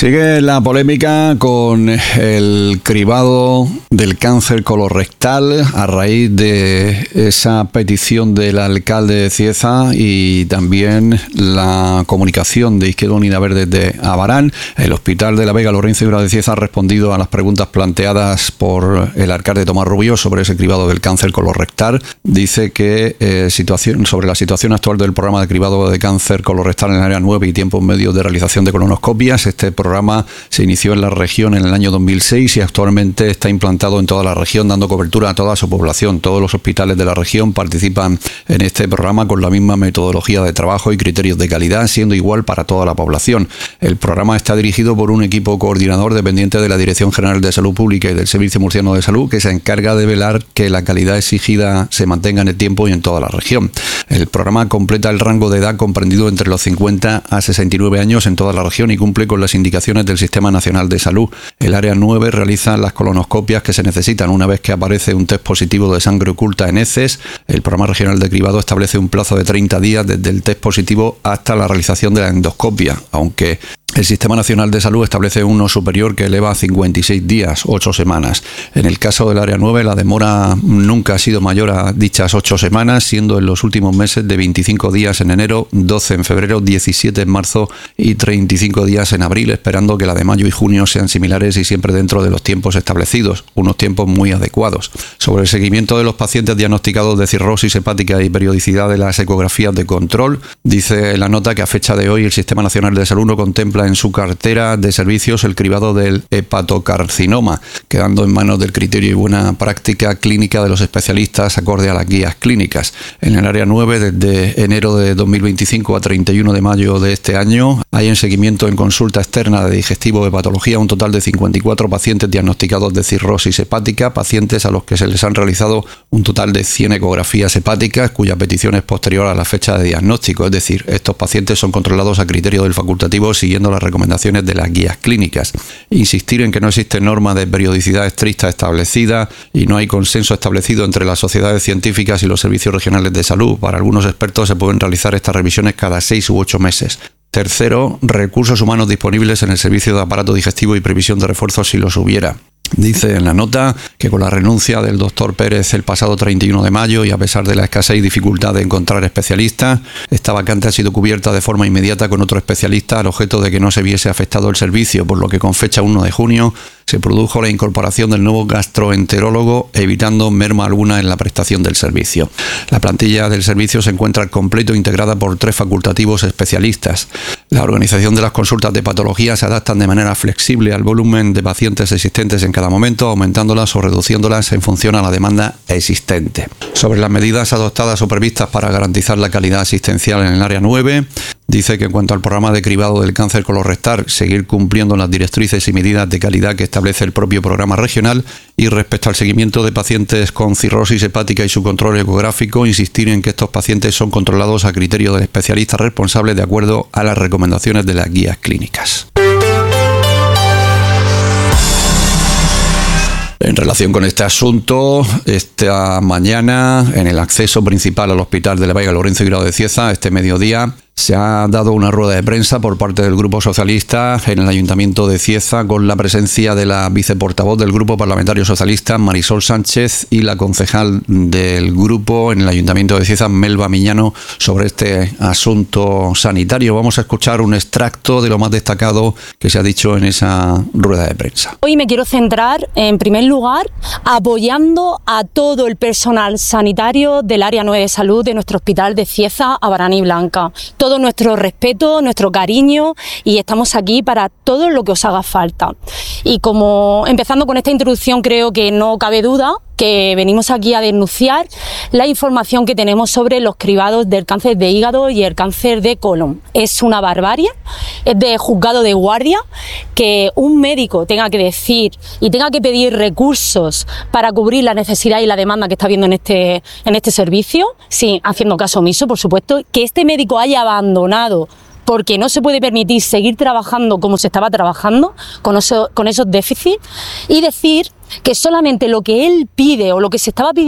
Sigue la polémica con el cribado del cáncer colorectal a raíz de esa petición del alcalde de Cieza y también la comunicación de Izquierda Unida Verde de Abarán. El Hospital de la Vega Lorenzo Higuera de Cieza ha respondido a las preguntas planteadas por el alcalde Tomás Rubio sobre ese cribado del cáncer colorectal. Dice que sobre la situación actual del programa de cribado de cáncer colorectal en el área 9 y tiempos medios de realización de colonoscopias. Este programa se inició en la región en el año 2006 y actualmente está implantado en toda la región, dando cobertura a toda su población. Todos los hospitales de la región participan en este programa con la misma metodología de trabajo y criterios de calidad, siendo igual para toda la población. El programa está dirigido por un equipo coordinador dependiente de la Dirección General de Salud Pública y del Servicio Murciano de Salud, que se encarga de velar que la calidad exigida se mantenga en el tiempo y en toda la región. El programa completa el rango de edad comprendido entre los 50 a 69 años en toda la región y cumple con las indicaciones del Sistema Nacional de Salud. El área 9 realiza las colonoscopias que se necesitan una vez que aparece un test positivo de sangre oculta en heces. El programa regional de cribado establece un plazo de 30 días desde el test positivo hasta la realización de la endoscopia, aunque el Sistema Nacional de Salud establece uno superior que eleva a 56 días, 8 semanas. En el caso del área 9, la demora nunca ha sido mayor a dichas 8 semanas, siendo en los últimos meses de 25 días en enero, 12 en febrero, 17 en marzo y 35 días en abril, esperando que la de mayo y junio sean similares y siempre dentro de los tiempos establecidos, unos tiempos muy adecuados. Sobre el seguimiento de los pacientes diagnosticados de cirrosis hepática y periodicidad de las ecografías de control, dice la nota que a fecha de hoy el Sistema Nacional de Salud no contempla en su cartera de servicios el cribado del hepatocarcinoma, quedando en manos del criterio y buena práctica clínica de los especialistas acorde a las guías clínicas. En el área 9, desde enero de 2025 a 31 de mayo de este año, hay en seguimiento en consulta externa de digestivo de patología un total de 54 pacientes diagnosticados de cirrosis hepática, pacientes a los que se les han realizado un total de 100 ecografías hepáticas cuya petición es posterior a la fecha de diagnóstico. Es decir, estos pacientes son controlados a criterio del facultativo siguiendo las recomendaciones de las guías clínicas. Insistir en que no existe norma de periodicidad estricta establecida y no hay consenso establecido entre las sociedades científicas y los servicios regionales de salud. Para algunos expertos se pueden realizar estas revisiones cada 6 u 8 meses. Tercero, recursos humanos disponibles en el servicio de aparato digestivo y previsión de refuerzos si los hubiera. Dice en la nota que con la renuncia del doctor Pérez el pasado 31 de mayo y a pesar de la escasez y dificultad de encontrar especialistas, esta vacante ha sido cubierta de forma inmediata con otro especialista al objeto de que no se viese afectado el servicio, por lo que con fecha 1 de junio se produjo la incorporación del nuevo gastroenterólogo, evitando merma alguna en la prestación del servicio. La plantilla del servicio se encuentra al completo integrada por 3 facultativos especialistas. La organización de las consultas de patología se adaptan de manera flexible al volumen de pacientes existentes en cada momento, aumentándolas o reduciéndolas en función a la demanda existente. Sobre las medidas adoptadas o previstas para garantizar la calidad asistencial en el área 9, dice que en cuanto al programa de cribado del cáncer colorectal, seguir cumpliendo las directrices y medidas de calidad que establece el propio programa regional, y respecto al seguimiento de pacientes con cirrosis hepática y su control ecográfico, insistir en que estos pacientes son controlados a criterio del especialista responsable de acuerdo a las recomendaciones de las guías clínicas. En relación con este asunto, esta mañana, en el acceso principal al Hospital de la Vega Lorenzo Higuera de Cieza, este mediodía, se ha dado una rueda de prensa por parte del Grupo Socialista en el Ayuntamiento de Cieza con la presencia de la viceportavoz del Grupo Parlamentario Socialista, Marisol Sánchez, y la concejal del grupo en el Ayuntamiento de Cieza, Melba Miñano, sobre este asunto sanitario. Vamos a escuchar un extracto de lo más destacado que se ha dicho en esa rueda de prensa. Hoy me quiero centrar, en primer lugar, apoyando a todo el personal sanitario del área 9 de salud de nuestro hospital de Cieza, Abarán y Blanca. Todo nuestro respeto, nuestro cariño, y estamos aquí para todo lo que os haga falta. Y como empezando con esta introducción, creo que no cabe duda que venimos aquí a denunciar la información que tenemos sobre los cribados del cáncer de hígado y el cáncer de colon. Es una barbarie, es de juzgado de guardia que un médico tenga que decir y tenga que pedir recursos para cubrir la necesidad y la demanda que está habiendo en este servicio, sí, haciendo caso omiso, por supuesto, que este médico haya abandonado porque no se puede permitir seguir trabajando como se estaba trabajando, con esos déficits, y decir que solamente lo que él pide o lo que se estaba pidiendo